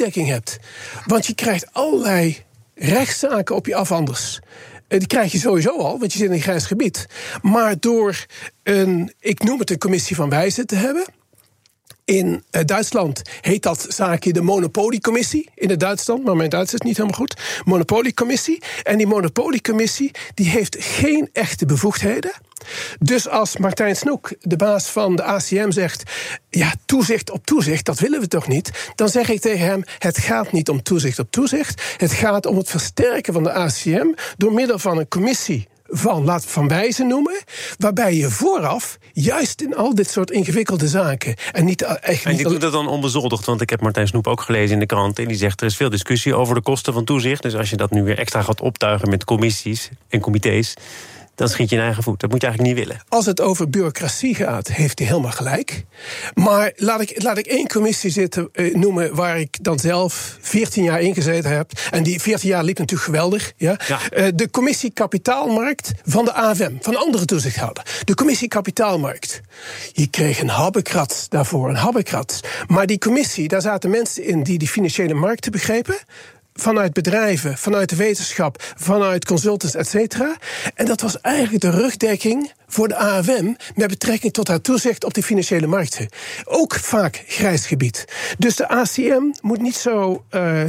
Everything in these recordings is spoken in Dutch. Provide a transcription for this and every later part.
rugdekking hebt. Want je krijgt allerlei rechtszaken op je af anders. Die krijg je sowieso al, want je zit in een grijs gebied. Maar door ik noem het een commissie van wijzen te hebben. In Duitsland heet dat zaakje de Monopoliecommissie. In het Duitsland, maar mijn Duits is niet helemaal goed. Monopoliecommissie. En die Monopoliecommissie die heeft geen echte bevoegdheden. Dus als Martijn Snoek, de baas van de ACM, zegt... ja, toezicht op toezicht, dat willen we toch niet? Dan zeg ik tegen hem, het gaat niet om toezicht op toezicht. Het gaat om het versterken van de ACM... door middel van een commissie van wijzen noemen... waarbij je vooraf, juist in al dit soort ingewikkelde zaken... En die doet dat dan onbezoldigd, want ik heb Martijn Snoep ook gelezen in de krant... en die zegt, er is veel discussie over de kosten van toezicht... dus als je dat nu weer extra gaat optuigen met commissies en comité's... dan schiet je in eigen voet. Dat moet je eigenlijk niet willen. Als het over bureaucratie gaat, heeft hij helemaal gelijk. Maar laat ik één commissie noemen... waar ik dan zelf 14 jaar in gezeten heb. En die 14 jaar liep natuurlijk geweldig. Ja? Ja. De commissie Kapitaalmarkt van de AFM, van de andere toezichthouder. De commissie Kapitaalmarkt. Je kreeg een habbekrats daarvoor, een habbekrats. Maar die commissie, daar zaten mensen in die financiële markten begrepen... vanuit bedrijven, vanuit de wetenschap, vanuit consultants, et cetera. En dat was eigenlijk de rugdekking voor de AFM... met betrekking tot haar toezicht op de financiële markten. Ook vaak grijs gebied. Dus de ACM moet niet zo...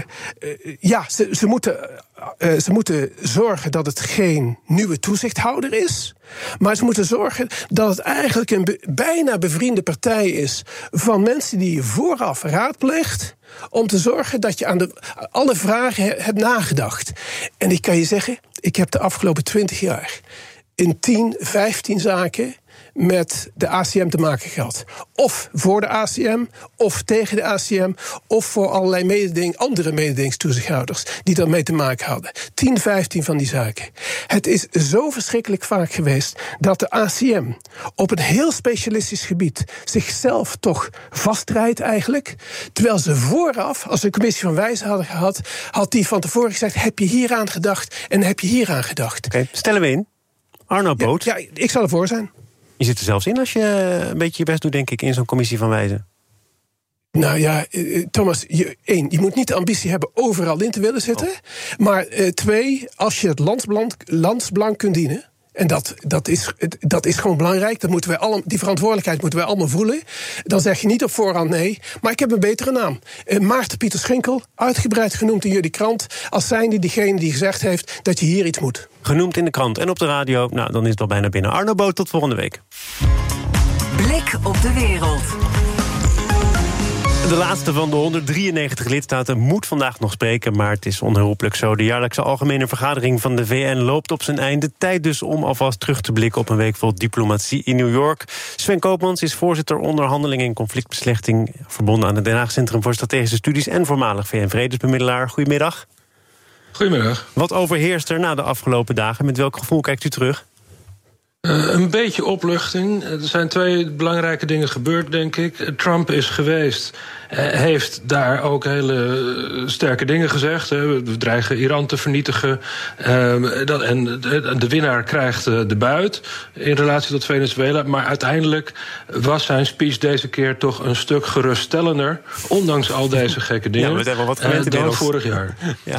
Ze moeten zorgen dat het geen nieuwe toezichthouder is... maar ze moeten zorgen dat het eigenlijk een bijna bevriende partij is... van mensen die je vooraf raadpleegt... om te zorgen dat je aan alle vragen hebt nagedacht. En ik kan je zeggen, ik heb de afgelopen 20 jaar... in 10, 15 zaken met de ACM te maken gehad. Of voor de ACM, of tegen de ACM... of voor allerlei andere mededingingstoezichthouders... die daarmee te maken hadden. 10, 15 van die zaken. Het is zo verschrikkelijk vaak geweest... dat de ACM op een heel specialistisch gebied... zichzelf toch vastrijdt eigenlijk. Terwijl ze vooraf, als ze een commissie van wijzen hadden gehad... had die van tevoren gezegd, heb je hieraan gedacht... en heb je hieraan gedacht. Oké, stellen we in. Arno Boot. Ja, ik zal ervoor zijn. Je zit er zelfs in als je een beetje je best doet, denk ik... in zo'n commissie van wijzen. Nou ja, Thomas, je moet niet de ambitie hebben overal in te willen zitten. Maar 2, als je het landsbelang kunt dienen... en dat is gewoon belangrijk. Die verantwoordelijkheid moeten wij allemaal voelen. Dan zeg je niet op voorhand nee. Maar ik heb een betere naam. Maarten Pieter Schinkel, uitgebreid genoemd in jullie krant... als zijnde diegene die gezegd heeft dat je hier iets moet. Genoemd in de krant en op de radio. Nou, dan is het al bijna binnen. Arno Boot, tot volgende week. Blik op de wereld. De laatste van de 193 lidstaten moet vandaag nog spreken... maar het is onherroepelijk zo. De jaarlijkse algemene vergadering van de VN loopt op zijn einde. Tijd dus om alvast terug te blikken op een week vol diplomatie in New York. Sven Koopmans is voorzitter onderhandeling en conflictbeslechting... verbonden aan het Den Haag Centrum voor Strategische Studies... en voormalig VN-vredesbemiddelaar. Goedemiddag. Goedemiddag. Wat overheerst er na de afgelopen dagen? Met welk gevoel kijkt u terug? Een beetje opluchting. Er zijn 2 belangrijke dingen gebeurd, denk ik. Trump is geweest, heeft daar ook hele sterke dingen gezegd. We dreigen Iran te vernietigen. En de winnaar krijgt de buit in relatie tot Venezuela. Maar uiteindelijk was zijn speech deze keer toch een stuk geruststellender. Ondanks al deze gekke dingen. Ja, we hebben wat gewend dan vorig jaar.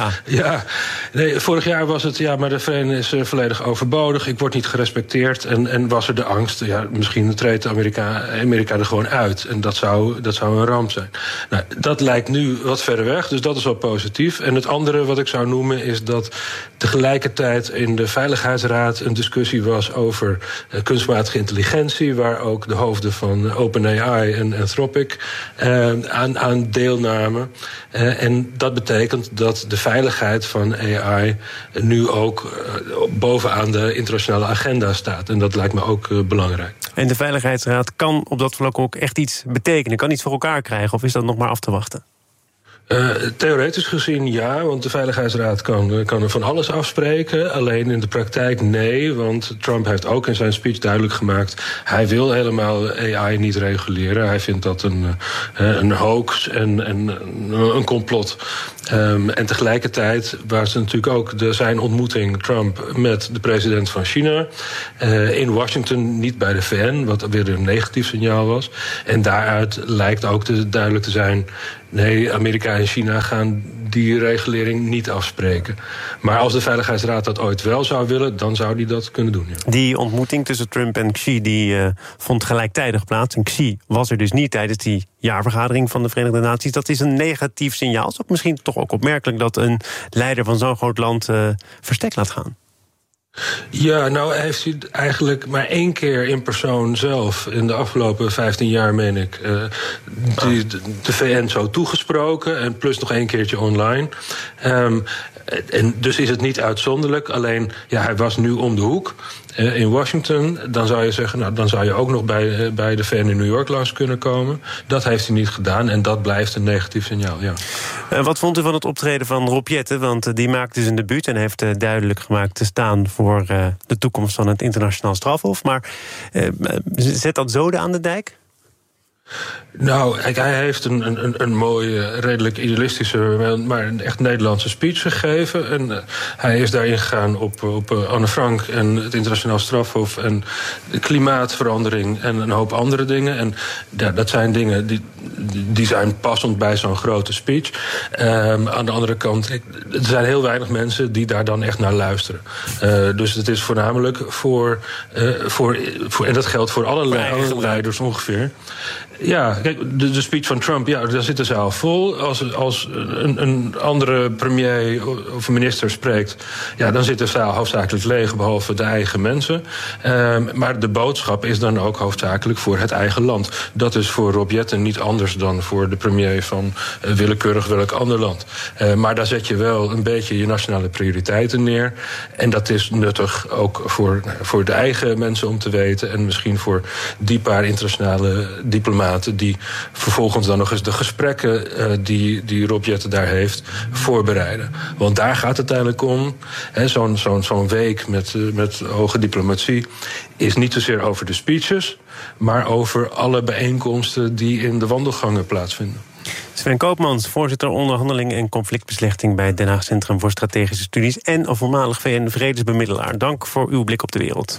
Vorig jaar was het, maar de VN is volledig overbodig. Ik word niet gerespecteerd. En was er de angst, misschien treedt Amerika er gewoon uit. En dat zou een ramp zijn. Nou, dat lijkt nu wat verder weg, dus dat is wel positief. En het andere wat ik zou noemen is dat tegelijkertijd in de Veiligheidsraad een discussie was over kunstmatige intelligentie, waar ook de hoofden van OpenAI en Anthropic aan deelnamen. En dat betekent dat de veiligheid van AI nu ook bovenaan de internationale agenda staat. En dat lijkt me ook belangrijk. En de Veiligheidsraad kan op dat vlak ook echt iets betekenen? Kan iets voor elkaar krijgen of is dat nog maar af te wachten? Theoretisch gezien ja, want de Veiligheidsraad kan er van alles afspreken. Alleen in de praktijk nee, want Trump heeft ook in zijn speech duidelijk gemaakt, hij wil helemaal AI niet reguleren. Hij vindt dat een hoax en een complot. En tegelijkertijd was natuurlijk ook zijn ontmoeting Trump met de president van China in Washington, niet bij de VN, wat weer een negatief signaal was. En daaruit lijkt ook duidelijk te zijn, Nee, Amerika en China gaan die regulering niet afspreken. Maar als de Veiligheidsraad dat ooit wel zou willen, dan zou die dat kunnen doen. Ja. Die ontmoeting tussen Trump en Xi die vond gelijktijdig plaats. En Xi was er dus niet tijdens die jaarvergadering van de Verenigde Naties. Dat is een negatief signaal. Het is ook misschien toch ook opmerkelijk dat een leider van zo'n groot land verstek laat gaan. Ja, nou heeft hij eigenlijk maar 1 keer in persoon zelf in de afgelopen 15 jaar, meen ik, de VN zo toegesproken. En plus nog 1 keertje online. En dus is het niet uitzonderlijk. Alleen, ja, hij was nu om de hoek in Washington. Dan zou je zeggen, nou, dan zou je ook nog bij de VN in New York langs kunnen komen. Dat heeft hij niet gedaan en dat blijft een negatief signaal, ja. Wat vond u van het optreden van Rob Jetten? Want die maakt dus een debuut en heeft duidelijk gemaakt te staan voor de toekomst van het internationaal strafhof. Maar zet dat zoden aan de dijk? Nou, hij heeft een mooie, redelijk idealistische, maar een echt Nederlandse speech gegeven. En hij is daarin gegaan op Anne Frank en het internationaal strafhof en de klimaatverandering en een hoop andere dingen. En ja, dat zijn dingen die zijn passend bij zo'n grote speech. Aan de andere kant, er zijn heel weinig mensen die daar dan echt naar luisteren. Dus het is voornamelijk voor en dat geldt voor alle leiders ongeveer. Ja, kijk, de speech van Trump, ja, daar zit de zaal vol. Als een andere premier of minister spreekt, ja, dan zit de zaal hoofdzakelijk leeg, behalve de eigen mensen. Maar de boodschap is dan ook hoofdzakelijk voor het eigen land. Dat is voor Rob Jetten niet anders dan voor de premier van willekeurig welk ander land. Maar daar zet je wel een beetje je nationale prioriteiten neer. En dat is nuttig ook voor de eigen mensen om te weten. En misschien voor die paar internationale diplomaten die vervolgens dan nog eens de gesprekken die Rob Jetten daar heeft voorbereiden. Want daar gaat het uiteindelijk om. Zo'n week met hoge diplomatie is niet zozeer over de speeches, maar over alle bijeenkomsten die in de wandelgangen plaatsvinden. Sven Koopmans, voorzitter onderhandeling en conflictbeslechting bij het Den Haag Centrum voor Strategische Studies en een voormalig VN-vredesbemiddelaar. Dank voor uw blik op de wereld.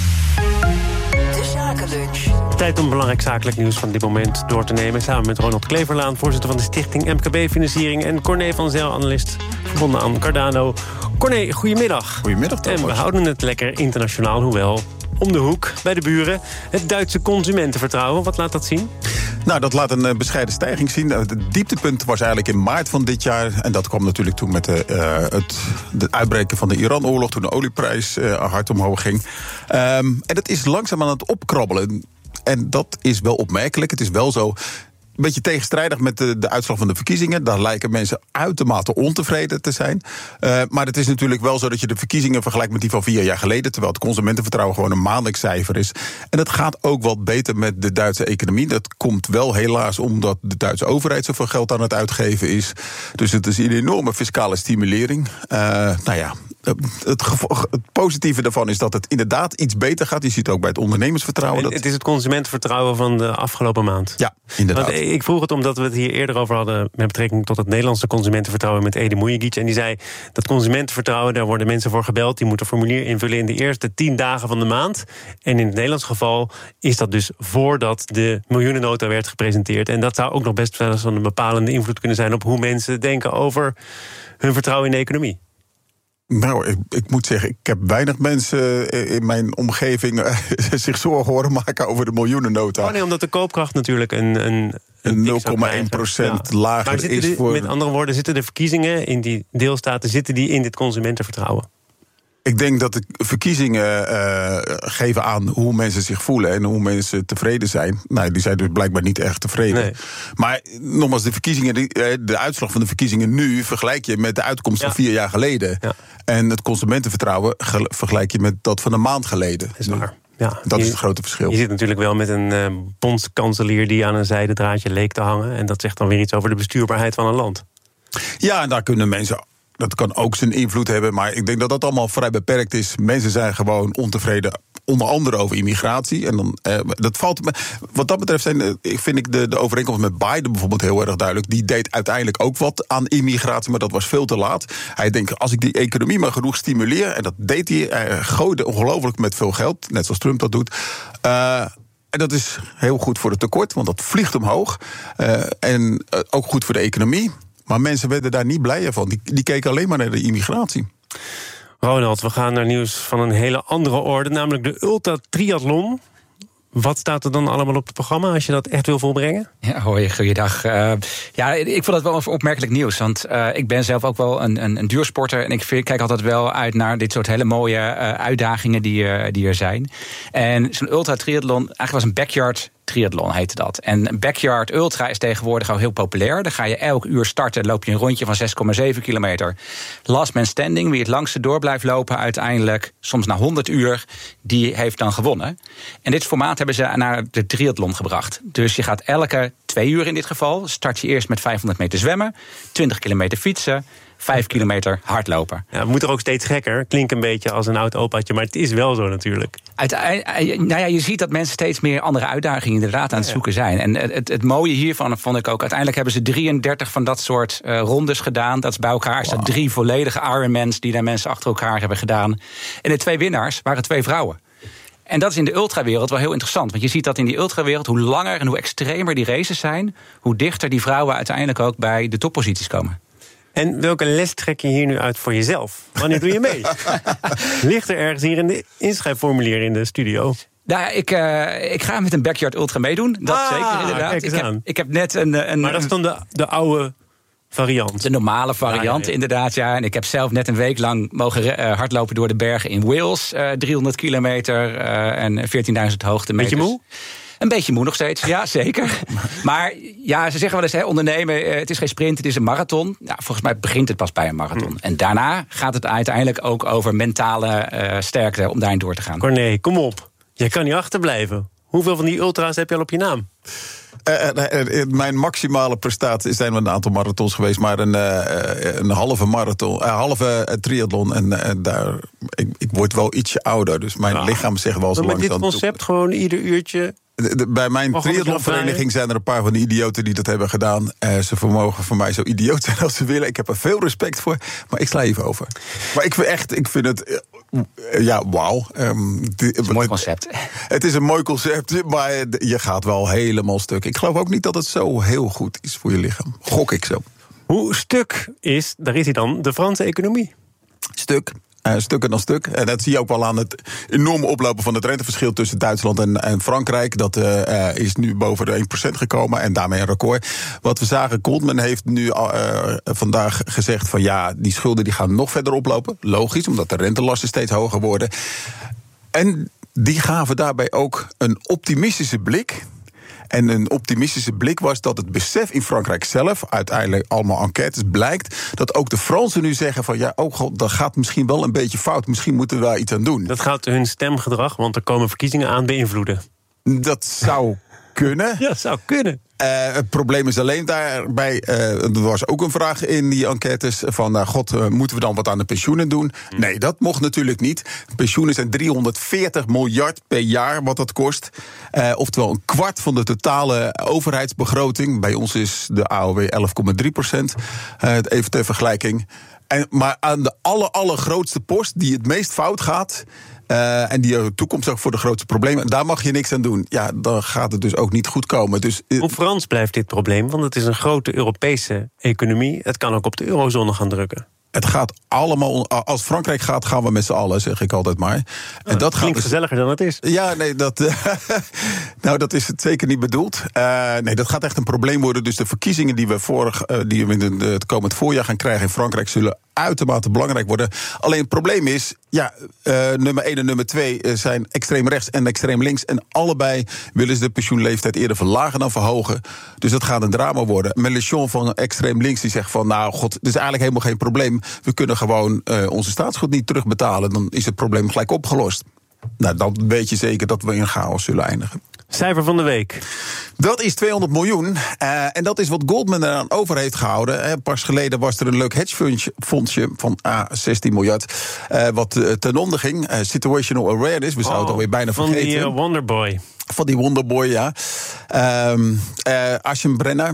De Zakenlunch. Tijd om belangrijk zakelijk nieuws van dit moment door te nemen. Samen met Ronald Kleverlaan, voorzitter van de stichting MKB-financiering, en Corné van Zijl, analist verbonden aan Cardano. Corné, goedemiddag. Goedemiddag, Thomas. En we houden het lekker internationaal, hoewel om de hoek, bij de buren. Het Duitse consumentenvertrouwen, wat laat dat zien? Nou, dat laat een bescheiden stijging zien. Het dieptepunt was eigenlijk in maart van dit jaar. En dat kwam natuurlijk toen met de uitbreken van de Iran-oorlog, toen de olieprijs hard omhoog ging. En dat is langzaam aan het opkrabbelen. En dat is wel opmerkelijk. Het is wel zo een beetje tegenstrijdig met de uitslag van de verkiezingen. Daar lijken mensen uitermate ontevreden te zijn. Maar het is natuurlijk wel zo dat je de verkiezingen vergelijkt met die van 4 jaar geleden, terwijl het consumentenvertrouwen gewoon een maandelijks cijfer is. En het gaat ook wat beter met de Duitse economie. Dat komt wel helaas omdat de Duitse overheid zoveel geld aan het uitgeven is. Dus het is een enorme fiscale stimulering. Het positieve daarvan is dat het inderdaad iets beter gaat. Je ziet ook bij het ondernemersvertrouwen. Het is het consumentenvertrouwen van de afgelopen maand. Ja, inderdaad. Want ik vroeg het omdat we het hier eerder over hadden met betrekking tot het Nederlandse consumentenvertrouwen met Ede Mujigic. En die zei dat consumentenvertrouwen, daar worden mensen voor gebeld. Die moeten een formulier invullen in de eerste 10 dagen van de maand. En in het Nederlands geval is dat dus voordat de miljoenennota werd gepresenteerd. En dat zou ook nog best wel eens een bepalende invloed kunnen zijn op hoe mensen denken over hun vertrouwen in de economie. Nou, ik moet zeggen, ik heb weinig mensen in mijn omgeving zich zorgen horen maken over de miljoenennota. Oh nee, omdat de koopkracht natuurlijk een 0,1% lager is voor. Met andere woorden, zitten de verkiezingen in die deelstaten in dit consumentenvertrouwen? Ik denk dat de verkiezingen geven aan hoe mensen zich voelen en hoe mensen tevreden zijn. Nou, die zijn dus blijkbaar niet erg tevreden. Nee. Maar nogmaals, de verkiezingen, de uitslag van de verkiezingen nu vergelijk je met de uitkomst van 4 jaar geleden. Ja. En het consumentenvertrouwen vergelijk je met dat van een maand geleden. Dat is waar. Ja, dat is het grote verschil. Je zit natuurlijk wel met een bondskanselier die aan een zijdendraadje leek te hangen. En dat zegt dan weer iets over de bestuurbaarheid van een land. Ja, en daar kunnen mensen. Dat kan ook zijn invloed hebben, maar ik denk dat dat allemaal vrij beperkt is. Mensen zijn gewoon ontevreden, onder andere over immigratie. En dan, dat valt. Wat dat betreft vind ik de overeenkomst met Biden bijvoorbeeld heel erg duidelijk. Die deed uiteindelijk ook wat aan immigratie, maar dat was veel te laat. Hij denkt, als ik die economie maar genoeg stimuleer, en dat deed hij, gooide ongelooflijk met veel geld, net zoals Trump dat doet. En dat is heel goed voor het tekort, want dat vliegt omhoog. En ook goed voor de economie. Maar mensen werden daar niet blijer van. Die keken alleen maar naar de immigratie. Ronald, we gaan naar nieuws van een hele andere orde, namelijk de ultra-triathlon. Wat staat er dan allemaal op het programma als je dat echt wil volbrengen? Ja, hoi, goeiedag. Ik vond het wel een opmerkelijk nieuws. Want ik ben zelf ook wel een duursporter. En ik kijk altijd wel uit naar dit soort hele mooie uitdagingen die er zijn. En zo'n ultra-triathlon, eigenlijk was een backyard triathlon heette dat. En backyard ultra is tegenwoordig al heel populair. Dan ga je elk uur starten, loop je een rondje van 6,7 kilometer. Last man standing, wie het langste door blijft lopen uiteindelijk, soms na 100 uur, die heeft dan gewonnen. En dit formaat hebben ze naar de triathlon gebracht. Dus je gaat elke 2 uur in dit geval, start je eerst met 500 meter zwemmen, 20 kilometer fietsen, 5 kilometer hardlopen. Ja, het moet er ook steeds gekker. Klinkt een beetje als een oud opaatje, maar het is wel zo natuurlijk. Je ziet dat mensen steeds meer andere uitdagingen inderdaad aan het zoeken zijn. En het mooie hiervan vond ik ook, uiteindelijk hebben ze 33 van dat soort rondes gedaan. Dat is bij elkaar, dat 3 volledige Ironmans die daar mensen achter elkaar hebben gedaan. En de 2 winnaars waren 2 vrouwen. En dat is in de ultrawereld wel heel interessant. Want je ziet dat in die ultrawereld, hoe langer en hoe extremer die races zijn, hoe dichter die vrouwen uiteindelijk ook bij de topposities komen. En welke les trek je hier nu uit voor jezelf? Wanneer doe je mee? Ligt er ergens hier in de inschrijfformulier in de studio? Nou, ik ga met een backyard ultra meedouen. Dat zeker, inderdaad. Ik heb net een. Maar dat is dan de oude variant? De normale variant, inderdaad, ja. En ik heb zelf net een week lang mogen hardlopen door de bergen in Wales. 300 kilometer en 14.000 hoogtemeters. Beetje moe? Een beetje moe nog steeds, ja, zeker. Maar ja, ze zeggen wel eens, ondernemen, het is geen sprint, het is een marathon. Nou, volgens mij begint het pas bij een marathon. En daarna gaat het uiteindelijk ook over mentale sterkte om daarin door te gaan. Corné, kom op. Jij kan niet achterblijven. Hoeveel van die ultra's heb je al op je naam? Mijn maximale prestatie zijn een aantal marathons geweest, maar een halve marathon, halve triathlon. En daar, ik word wel ietsje ouder, dus mijn lichaam zegt wel zo langzaam. Met dit concept gewoon ieder uurtje. Bij mijn triathlonvereniging zijn er een paar van die idioten die dat hebben gedaan. Ze vermogen voor mij zo idioot zijn als ze willen. Ik heb er veel respect voor, maar ik sla even over. Maar ik vind het wauw. Het is een mooi concept. Het is een mooi concept, maar je gaat wel helemaal stuk. Ik geloof ook niet dat het zo heel goed is voor je lichaam. Gok ik zo. Hoe stuk is, daar is hij dan, de Franse economie? Stuk. Stukken dan stuk. En dat zie je ook wel aan het enorme oplopen van het renteverschil tussen Duitsland en Frankrijk. Dat is nu boven de 1% gekomen en daarmee een record. Wat we zagen, Goldman heeft nu vandaag gezegd van ja, die schulden die gaan nog verder oplopen. Logisch, omdat de rentelasten steeds hoger worden. En die gaven daarbij ook een optimistische blik. En een optimistische blik was dat het besef in Frankrijk zelf, uiteindelijk allemaal enquêtes, blijkt dat ook de Fransen nu zeggen van ja, oh god, dat gaat misschien wel een beetje fout. Misschien moeten we daar iets aan doen. Dat gaat hun stemgedrag, want er komen verkiezingen aan, beïnvloeden. Dat zou kunnen. Ja, zou kunnen. Het probleem is alleen daarbij, er was ook een vraag in die enquêtes van, moeten we dan wat aan de pensioenen doen? Nee, dat mocht natuurlijk niet. Pensioenen zijn 340 miljard per jaar wat dat kost. Oftewel een kwart van de totale overheidsbegroting. Bij ons is de AOW 11,3%. Even ter vergelijking. Maar aan de allergrootste post die het meest fout gaat, en die de toekomst ook voor de grootste problemen, daar mag je niks aan doen. Ja, dan gaat het dus ook niet goed komen. Dus, hoe Frans blijft dit probleem? Want het is een grote Europese economie. Het kan ook op de eurozone gaan drukken. Het gaat allemaal, als Frankrijk gaat, gaan we met z'n allen, zeg ik altijd maar. En dat klinkt gaat gezelliger dan het is. Ja, nee, dat is het zeker niet bedoeld. Nee, dat gaat echt een probleem worden. Dus de verkiezingen die we in het komend voorjaar gaan krijgen in Frankrijk zullen uitermate belangrijk worden. Alleen het probleem is, nummer 1 en nummer 2 zijn extreem rechts en extreem links. En allebei willen ze de pensioenleeftijd eerder verlagen dan verhogen. Dus dat gaat een drama worden. Mélenchon van extreem links die zegt van, nou god, het is eigenlijk helemaal geen probleem. We kunnen gewoon onze staatsschuld niet terugbetalen. Dan is het probleem gelijk opgelost. Nou, dan weet je zeker dat we in chaos zullen eindigen. Cijfer van de week. Dat is 200 miljoen. En dat is wat Goldman eraan over heeft gehouden. Pas geleden was er een leuk hedgefondsje van 16 miljard. Wat ten onder ging. Situational awareness. We zouden het alweer bijna vergeten. Van die Wonderboy. Van die Wonderboy, ja. Aschenbrenner.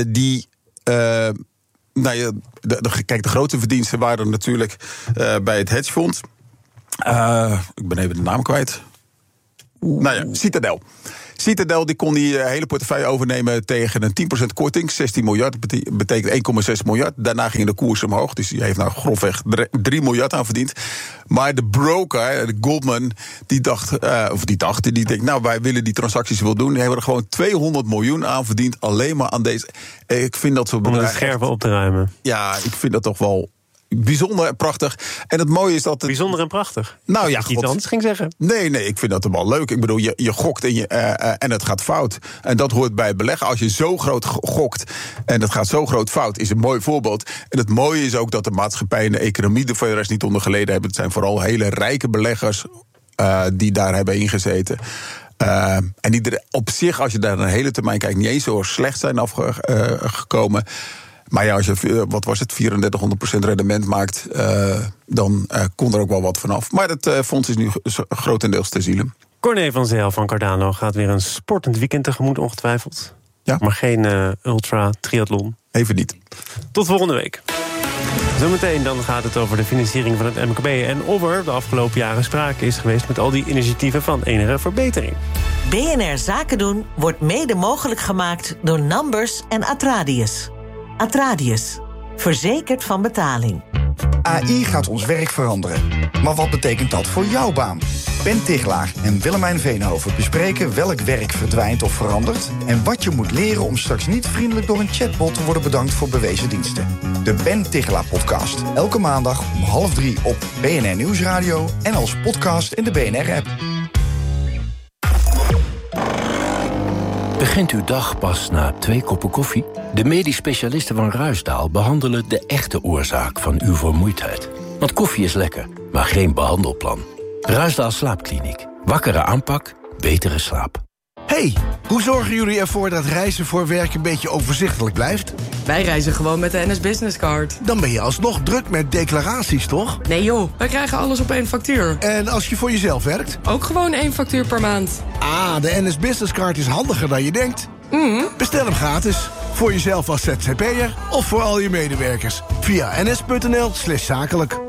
Kijk, de grote verdiensten waren natuurlijk bij het hedgefonds. Ik ben even de naam kwijt. Citadel. Citadel die kon die hele portefeuille overnemen tegen een 10% korting. 16 miljard, betekent 1,6 miljard. Daarna ging de koers omhoog, dus die heeft nou grofweg 3 miljard aan verdiend. Maar de broker, de Goldman, die denkt, nou, wij willen die transacties wel doen. Die hebben er gewoon 200 miljoen aan verdiend, alleen maar aan deze. Ik vind dat zo om de scherven op te ruimen. Ja, ik vind dat toch wel bijzonder en prachtig. En het mooie is dat bijzonder en prachtig? Nou ja, iets anders ging zeggen. Nee, ik vind dat wel leuk. Ik bedoel, je gokt en het gaat fout. En dat hoort bij het beleggen. Als je zo groot gokt en het gaat zo groot fout, is een mooi voorbeeld. En het mooie is ook dat de maatschappij en de economie er voor de rest niet onder geleden hebben. Het zijn vooral hele rijke beleggers die daar hebben ingezeten. En die er op zich, als je daar een hele termijn kijkt, niet eens zo slecht zijn afgekomen. Maar ja, als je, wat was het, 3400% rendement maakt, dan kon er ook wel wat vanaf. Maar het fonds is nu grotendeels ter ziele. Corné van Zijl van Cardano gaat weer een sportend weekend tegemoet, ongetwijfeld. Ja. Maar geen ultra-triathlon. Even niet. Tot volgende week. Zometeen dan gaat het over de financiering van het MKB... en of er de afgelopen jaren sprake is geweest met al die initiatieven van enige verbetering. BNR Zaken doen wordt mede mogelijk gemaakt door Numbers en Atradius. Atradius, verzekerd van betaling. AI gaat ons werk veranderen. Maar wat betekent dat voor jouw baan? Ben Tichelaar en Willemijn Veenhoven bespreken welk werk verdwijnt of verandert... en wat je moet leren om straks niet vriendelijk door een chatbot te worden bedankt voor bewezen diensten. De Ben Tichelaar podcast. Elke maandag om 2:30 op BNR Nieuwsradio en als podcast in de BNR-app. Begint uw dag pas na 2 koppen koffie? De medisch specialisten van Ruisdaal behandelen de echte oorzaak van uw vermoeidheid. Want koffie is lekker, maar geen behandelplan. Ruisdaal Slaapkliniek. Wakkere aanpak, betere slaap. Hey, hoe zorgen jullie ervoor dat reizen voor werk een beetje overzichtelijk blijft? Wij reizen gewoon met de NS Business Card. Dan ben je alsnog druk met declaraties, toch? Nee joh, wij krijgen alles op 1 factuur. En als je voor jezelf werkt? Ook gewoon 1 factuur per maand. Ah, de NS Business Card is handiger dan je denkt. Bestel hem gratis. Voor jezelf als ZZP'er of voor al je medewerkers. Via ns.nl/zakelijk.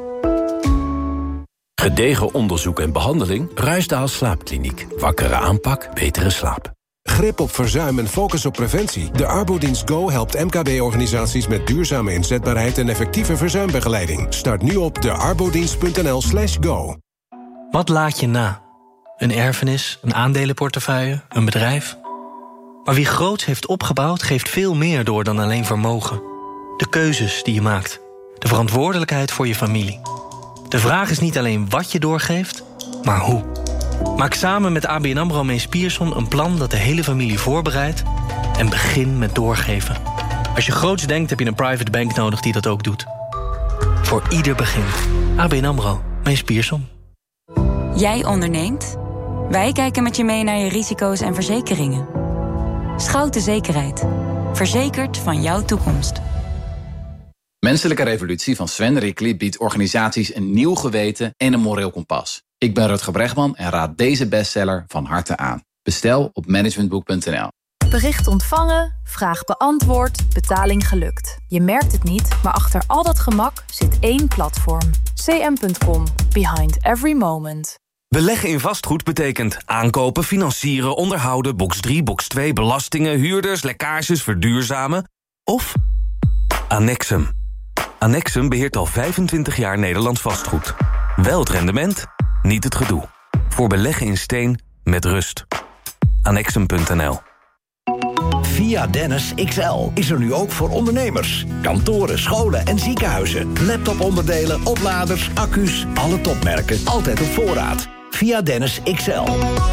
Gedegen onderzoek en behandeling. Ruisdaal Slaapkliniek. Wakkere aanpak, betere slaap. Grip op verzuim en focus op preventie. De Arbodienst Go helpt MKB-organisaties met duurzame inzetbaarheid en effectieve verzuimbegeleiding. Start nu op dearbodienst.nl/go. Wat laat je na? Een erfenis, een aandelenportefeuille, een bedrijf? Maar wie groots heeft opgebouwd, geeft veel meer door dan alleen vermogen. De keuzes die je maakt. De verantwoordelijkheid voor je familie. De vraag is niet alleen wat je doorgeeft, maar hoe. Maak samen met ABN AMRO Mees Pierson een plan dat de hele familie voorbereidt en begin met doorgeven. Als je groots denkt, heb je een private bank nodig die dat ook doet. Voor ieder begin. ABN AMRO Mees Pierson. Jij onderneemt? Wij kijken met je mee naar je risico's en verzekeringen. Schouten Zekerheid. Verzekerd van jouw toekomst. Menselijke Revolutie van Sven Rickli biedt organisaties een nieuw geweten en een moreel kompas. Ik ben Rutger Bregman en raad deze bestseller van harte aan. Bestel op managementboek.nl. Bericht ontvangen, vraag beantwoord, betaling gelukt. Je merkt het niet, maar achter al dat gemak zit één platform. cm.com. Behind every moment. Beleggen in vastgoed betekent aankopen, financieren, onderhouden, box 3, box 2, belastingen, huurders, lekkages, verduurzamen of Annexum. Annexum beheert al 25 jaar Nederlands vastgoed. Wel het rendement, niet het gedoe. Voor beleggen in steen met rust. Annexum.nl. Via Dennis XL is er nu ook voor ondernemers. Kantoren, scholen en ziekenhuizen. Laptoponderdelen, opladers, accu's, alle topmerken. Altijd op voorraad. Via Dennis XL.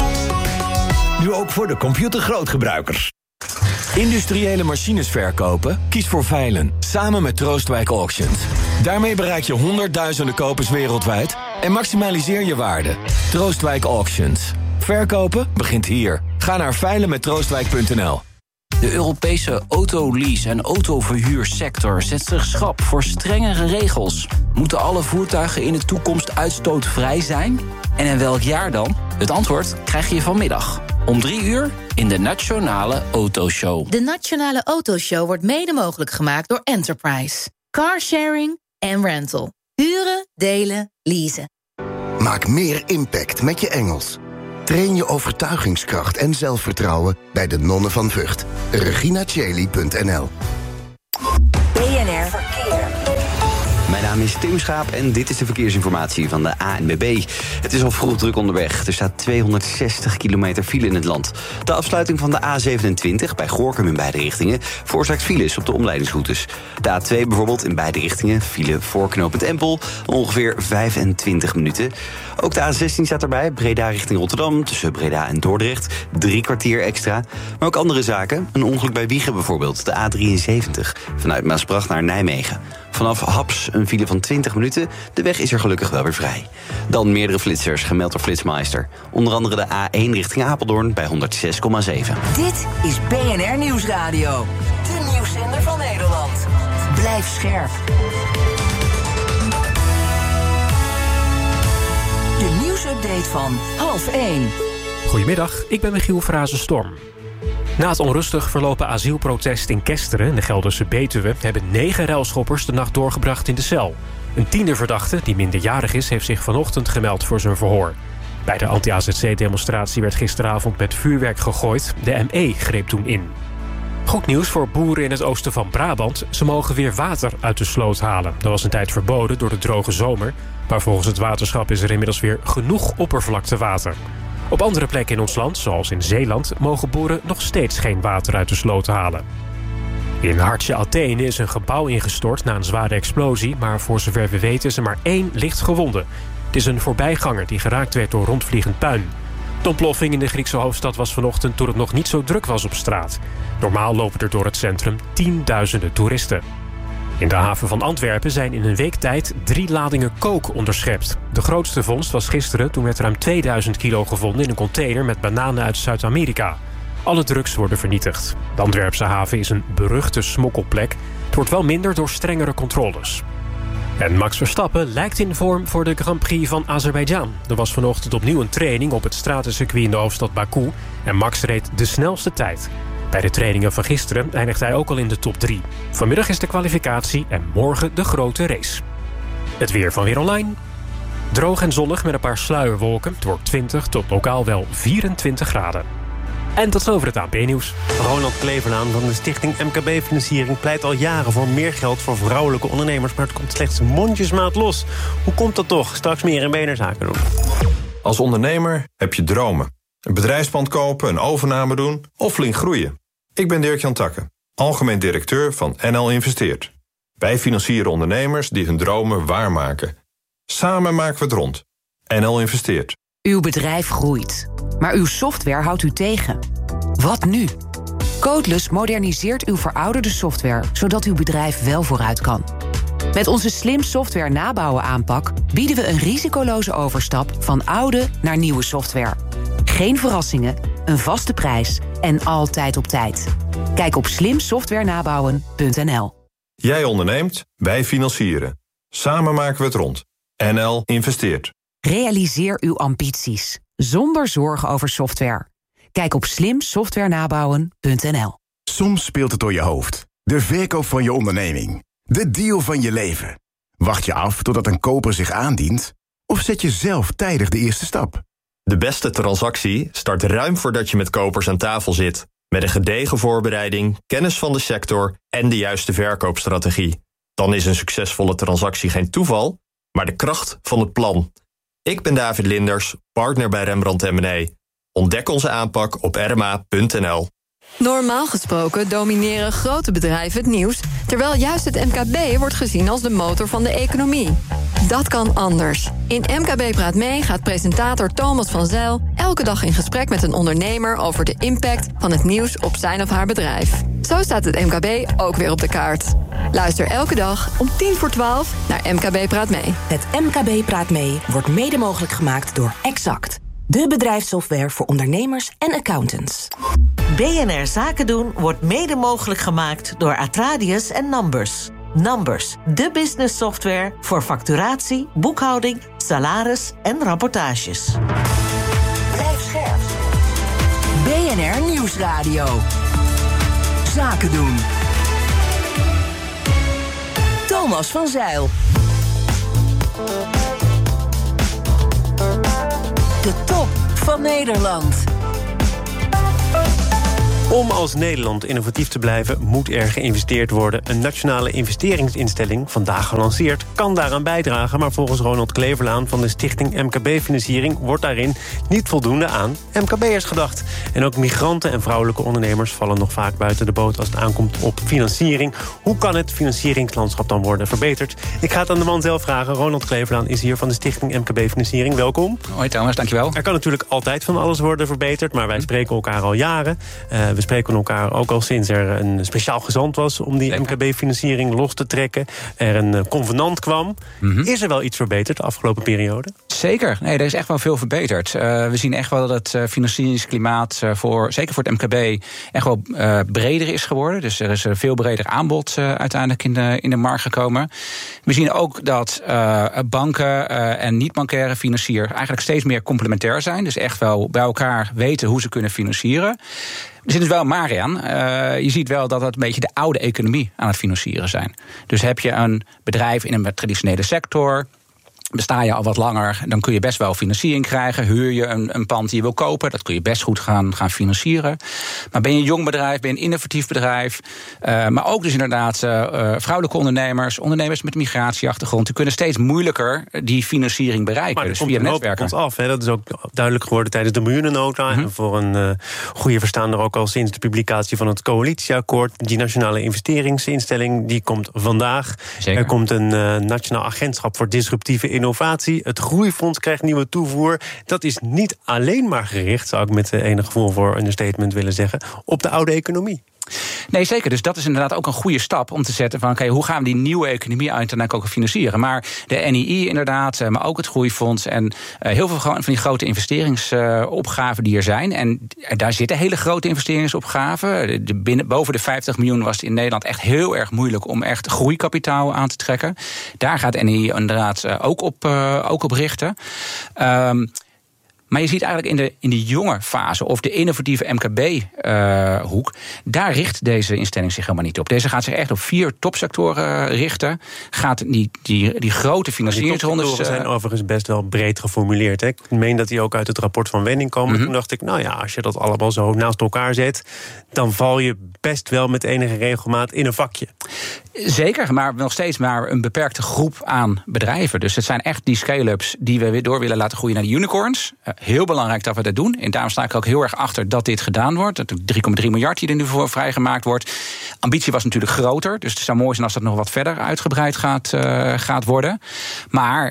Nu ook voor de computergrootgebruikers. Industriële machines verkopen? Kies voor Veilen, samen met Troostwijk Auctions. Daarmee bereik je honderdduizenden kopers wereldwijd en maximaliseer je waarde. Troostwijk Auctions. Verkopen begint hier. Ga naar veilenmettroostwijk.nl. De Europese autolease- en autoverhuursector zet zich schrap voor strengere regels. Moeten alle voertuigen in de toekomst uitstootvrij zijn? En in welk jaar dan? Het antwoord krijg je vanmiddag. Om 3 uur in de Nationale Autoshow. De Nationale Autoshow wordt mede mogelijk gemaakt door Enterprise. Carsharing en rental. Huren, delen, leasen. Maak meer impact met je Engels. Train je overtuigingskracht en zelfvertrouwen bij de Nonnen van Vught. reginacheli.nl. BNR Verkeer. Mijn naam is Tim Schaap en dit is de verkeersinformatie van de ANWB. Het is al vroeg druk onderweg. Er staat 260 kilometer file in het land. De afsluiting van de A27 bij Gorinchem in beide richtingen veroorzaakt files op de omleidingsroutes. De A2 bijvoorbeeld in beide richtingen, file voor knooppunt Empel, ongeveer 25 minuten. Ook de A16 staat erbij, Breda richting Rotterdam, tussen Breda en Dordrecht, 3 kwartier extra. Maar ook andere zaken, een ongeluk bij Wijchen bijvoorbeeld, de A73, vanuit Maasbracht naar Nijmegen. Vanaf Haps een file van 20 minuten. De weg is er gelukkig wel weer vrij. Dan meerdere flitsers, gemeld door Flitsmeister. Onder andere de A1 richting Apeldoorn bij 106,7. Dit is BNR Nieuwsradio. De nieuwszender van Nederland. Blijf scherp. De nieuwsupdate van 12:30. Goedemiddag, ik ben Michiel Frazenstorm. Na het onrustig verlopen asielprotest in Kesteren, de Gelderse Betuwe, hebben 9 ruilschoppers de nacht doorgebracht in de cel. Een 10e verdachte, die minderjarig is, heeft zich vanochtend gemeld voor zijn verhoor. Bij de anti-AZC-demonstratie werd gisteravond met vuurwerk gegooid. De ME greep toen in. Goed nieuws voor boeren in het oosten van Brabant. Ze mogen weer water uit de sloot halen. Dat was een tijd verboden door de droge zomer. Maar volgens het waterschap is er inmiddels weer genoeg oppervlaktewater. Op andere plekken in ons land, zoals in Zeeland, mogen boeren nog steeds geen water uit de sloot halen. In hartje Athene is een gebouw ingestort na een zware explosie, maar voor zover we weten is er maar 1 licht gewonde. Het is een voorbijganger die geraakt werd door rondvliegend puin. De ontploffing in de Griekse hoofdstad was vanochtend toen het nog niet zo druk was op straat. Normaal lopen er door het centrum tienduizenden toeristen. In de haven van Antwerpen zijn in een week tijd 3 ladingen coke onderschept. De grootste vondst was gisteren, toen werd ruim 2000 kilo gevonden in een container met bananen uit Zuid-Amerika. Alle drugs worden vernietigd. De Antwerpse haven is een beruchte smokkelplek. Het wordt wel minder door strengere controles. En Max Verstappen lijkt in vorm voor de Grand Prix van Azerbeidzjan. Er was vanochtend opnieuw een training op het stratencircuit in de hoofdstad Baku. En Max reed de snelste tijd. Bij de trainingen van gisteren eindigt hij ook al in de top 3. Vanmiddag is de kwalificatie en morgen de grote race. Het weer van Weer Online. Droog en zonnig met een paar sluierwolken. Het wordt 20 tot lokaal wel 24 graden. En tot zover het ANP-nieuws. Ronald Klevenaan van de stichting MKB Financiering pleit al jaren voor meer geld voor vrouwelijke ondernemers, maar het komt slechts mondjesmaat los. Hoe komt dat toch? Straks meer in BNR Zaken doen. Als ondernemer heb je dromen. Een bedrijfspand kopen, een overname doen of flink groeien. Ik ben Dirk-Jan Takke, algemeen directeur van NL Investeert. Wij financieren ondernemers die hun dromen waarmaken. Samen maken we het rond. NL Investeert. Uw bedrijf groeit, maar uw software houdt u tegen. Wat nu? Codeless moderniseert uw verouderde software, zodat uw bedrijf wel vooruit kan. Met onze slim software nabouwen aanpak bieden we een risicoloze overstap van oude naar nieuwe software. Geen verrassingen, een vaste prijs en altijd op tijd. Kijk op slimsoftwarenabouwen.nl. Jij onderneemt, wij financieren. Samen maken we het rond. NL Investeert. Realiseer uw ambities, zonder zorgen over software. Kijk op slimsoftwarenabouwen.nl. Soms speelt het door je hoofd. De verkoop van je onderneming. De deal van je leven. Wacht je af totdat een koper zich aandient? Of zet je zelf tijdig de eerste stap? De beste transactie start ruim voordat je met kopers aan tafel zit. Met een gedegen voorbereiding, kennis van de sector en de juiste verkoopstrategie. Dan is een succesvolle transactie geen toeval, maar de kracht van het plan. Ik ben David Linders, partner bij Rembrandt M&A. Ontdek onze aanpak op rma.nl. Normaal gesproken domineren grote bedrijven het nieuws, terwijl juist het MKB wordt gezien als de motor van de economie. Dat kan anders. In MKB Praat Mee gaat presentator Thomas van Zijl elke dag in gesprek met een ondernemer over de impact van het nieuws op zijn of haar bedrijf. Zo staat het MKB ook weer op de kaart. Luister elke dag om 11:10 naar MKB Praat Mee. Het MKB Praat Mee wordt mede mogelijk gemaakt door Exact. De bedrijfssoftware voor ondernemers en accountants. BNR Zaken doen wordt mede mogelijk gemaakt door Atradius en Numbers. Numbers, de business software voor facturatie, boekhouding, salaris en rapportages. Blijf scherp. BNR Nieuwsradio. Zaken doen. Thomas van Zijl. De top van Nederland. Om als Nederland innovatief te blijven, moet er geïnvesteerd worden. Een nationale investeringsinstelling, vandaag gelanceerd, kan daaraan bijdragen. Maar volgens Ronald Kleverlaan van de stichting MKB-financiering wordt daarin niet voldoende aan MKB'ers gedacht. En ook migranten en vrouwelijke ondernemers vallen nog vaak buiten de boot als het aankomt op financiering. Hoe kan het financieringslandschap dan worden verbeterd? Ik ga het aan de man zelf vragen. Ronald Kleverlaan is hier van de stichting MKB-financiering. Welkom. Hoi Thomas, dankjewel. Er kan natuurlijk altijd van alles worden verbeterd, maar wij spreken elkaar al jaren. We spreken elkaar ook al sinds er een speciaal gezant was om die MKB-financiering los te trekken. Er een convenant kwam. Is er wel iets verbeterd de afgelopen periode? Zeker. Nee, er is echt wel veel verbeterd. We zien echt wel dat het financieringsklimaat, zeker voor het MKB, echt wel breder is geworden. Dus er is een veel breder aanbod uiteindelijk in de markt gekomen. We zien ook dat banken en niet-bankaire financiers eigenlijk steeds meer complementair zijn. Dus echt wel bij elkaar weten hoe ze kunnen financieren. Er zit dus wel maar aan. Je ziet wel dat het een beetje de oude economie aan het financieren zijn. Dus heb je een bedrijf in een traditionele sector, besta je al wat langer, dan kun je best wel financiering krijgen. Huur je een pand die je wil kopen, dat kun je best goed gaan financieren. Maar ben je een jong bedrijf, ben je een innovatief bedrijf, maar ook dus inderdaad vrouwelijke ondernemers met een migratieachtergrond, die kunnen steeds moeilijker die financiering bereiken. Maar dus via netwerken. Af, hè? Dat is ook duidelijk geworden tijdens de miljoenennota. En voor een goede verstaander ook al sinds de publicatie van het coalitieakkoord. Die nationale investeringsinstelling, die komt vandaag. Zeker. Er komt een nationaal agentschap voor disruptieve innovatie. Het Groeifonds krijgt nieuwe toevoer. Dat is niet alleen maar gericht, zou ik met enig gevoel voor understatement willen zeggen, op de oude economie. Nee, zeker. Dus dat is inderdaad ook een goede stap om te zetten van oké, hoe gaan we die nieuwe economie uiteindelijk ook financieren? Maar de NII inderdaad, maar ook het Groeifonds en heel veel van die grote investeringsopgaven die er zijn. En daar zitten hele grote investeringsopgaven. Boven de 50 miljoen was het in Nederland echt heel erg moeilijk om echt groeikapitaal aan te trekken. Daar gaat NII inderdaad ook op richten. Maar je ziet eigenlijk in de jonge fase, of de innovatieve MKB-hoek, daar richt deze instelling zich helemaal niet op. Deze gaat zich echt op 4 topsectoren richten. Gaat die grote financieringsrondes. Die topsectoren zijn overigens best wel breed geformuleerd. Hè? Ik meen dat die ook uit het rapport van Wenning komen. Toen dacht ik, nou ja, als je dat allemaal zo naast elkaar zet, dan val je best wel met enige regelmaat in een vakje. Zeker, maar nog steeds maar een beperkte groep aan bedrijven. Dus het zijn echt die scale-ups die we weer door willen laten groeien naar de unicorns. Heel belangrijk dat we dat doen. En daarom sta ik ook heel erg achter dat dit gedaan wordt. Dat 3,3 miljard die er nu voor vrijgemaakt wordt. Ambitie was natuurlijk groter. Dus het zou mooi zijn als dat nog wat verder uitgebreid gaat worden. Maar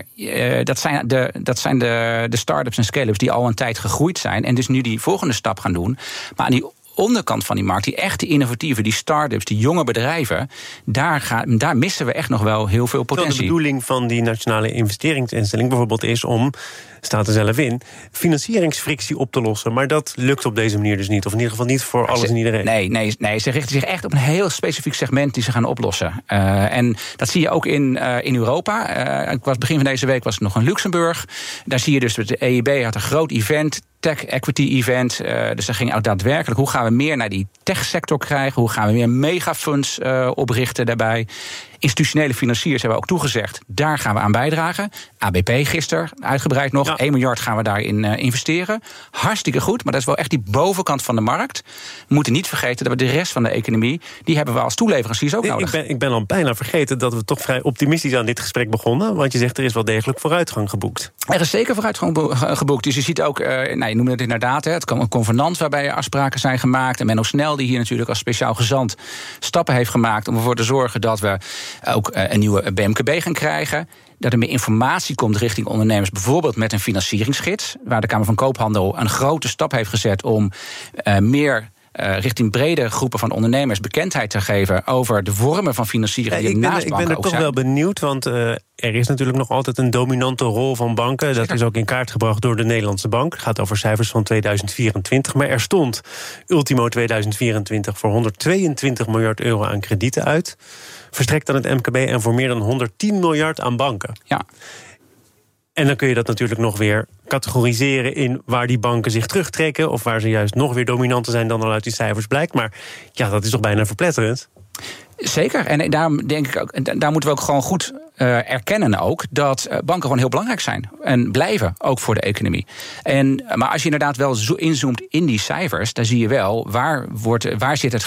dat zijn de start-ups en scale-ups die al een tijd gegroeid zijn. En dus nu die volgende stap gaan doen. Maar aan die onderkant van die markt, die echte innovatieve, die start-ups, die jonge bedrijven, daar missen we echt nog wel heel veel potentie. De bedoeling van die nationale investeringsinstelling bijvoorbeeld is om, staat er zelf in, financieringsfrictie op te lossen. Maar dat lukt op deze manier dus niet. Of in ieder geval niet voor alles en iedereen. Nee, ze richten zich echt op een heel specifiek segment die ze gaan oplossen. En dat zie je ook in Europa. Begin van deze week was het nog in Luxemburg. Daar zie je dus, de EIB had een groot event, tech equity event. Dus daar ging ook daadwerkelijk, hoe gaan we meer naar die techsector krijgen? Hoe gaan we meer megafunds oprichten daarbij? Institutionele financiers hebben ook toegezegd, daar gaan we aan bijdragen. ABP gisteren, uitgebreid nog, 1 miljard gaan we daarin investeren. Hartstikke goed, maar dat is wel echt die bovenkant van de markt. We moeten niet vergeten dat we de rest van de economie, die hebben we als toeleveranciers ook nodig. Ik ben al bijna vergeten dat we toch vrij optimistisch aan dit gesprek begonnen. Want je zegt, er is wel degelijk vooruitgang geboekt. Er is zeker vooruitgang geboekt. Dus je ziet ook, je noemde het inderdaad, het een convenant waarbij afspraken zijn gemaakt. En Menno Snel, die hier natuurlijk als speciaal gezant stappen heeft gemaakt om ervoor te zorgen dat we ook een nieuwe BMKB gaan krijgen. Dat er meer informatie komt richting ondernemers, bijvoorbeeld met een financieringsgids, waar de Kamer van Koophandel een grote stap heeft gezet om meer richting brede groepen van ondernemers bekendheid te geven over de vormen van financiering die naast banken ook zijn. Ik ben er toch wel benieuwd, want er is natuurlijk nog altijd een dominante rol van banken. Dat is ook in kaart gebracht door de Nederlandse Bank. Het gaat over cijfers van 2024. Maar er stond ultimo 2024 voor 122 miljard euro aan kredieten uit. Verstrekt aan het MKB en voor meer dan 110 miljard aan banken. Ja. En dan kun je dat natuurlijk nog weer categoriseren in waar die banken zich terugtrekken, of waar ze juist nog weer dominanter zijn dan al uit die cijfers blijkt. Maar ja, dat is toch bijna verpletterend? Zeker. En daarom denk ik ook, daar moeten we ook gewoon goed erkennen ook dat banken gewoon heel belangrijk zijn en blijven, ook voor de economie. Maar als je inderdaad wel inzoomt in die cijfers, dan zie je wel waar zit het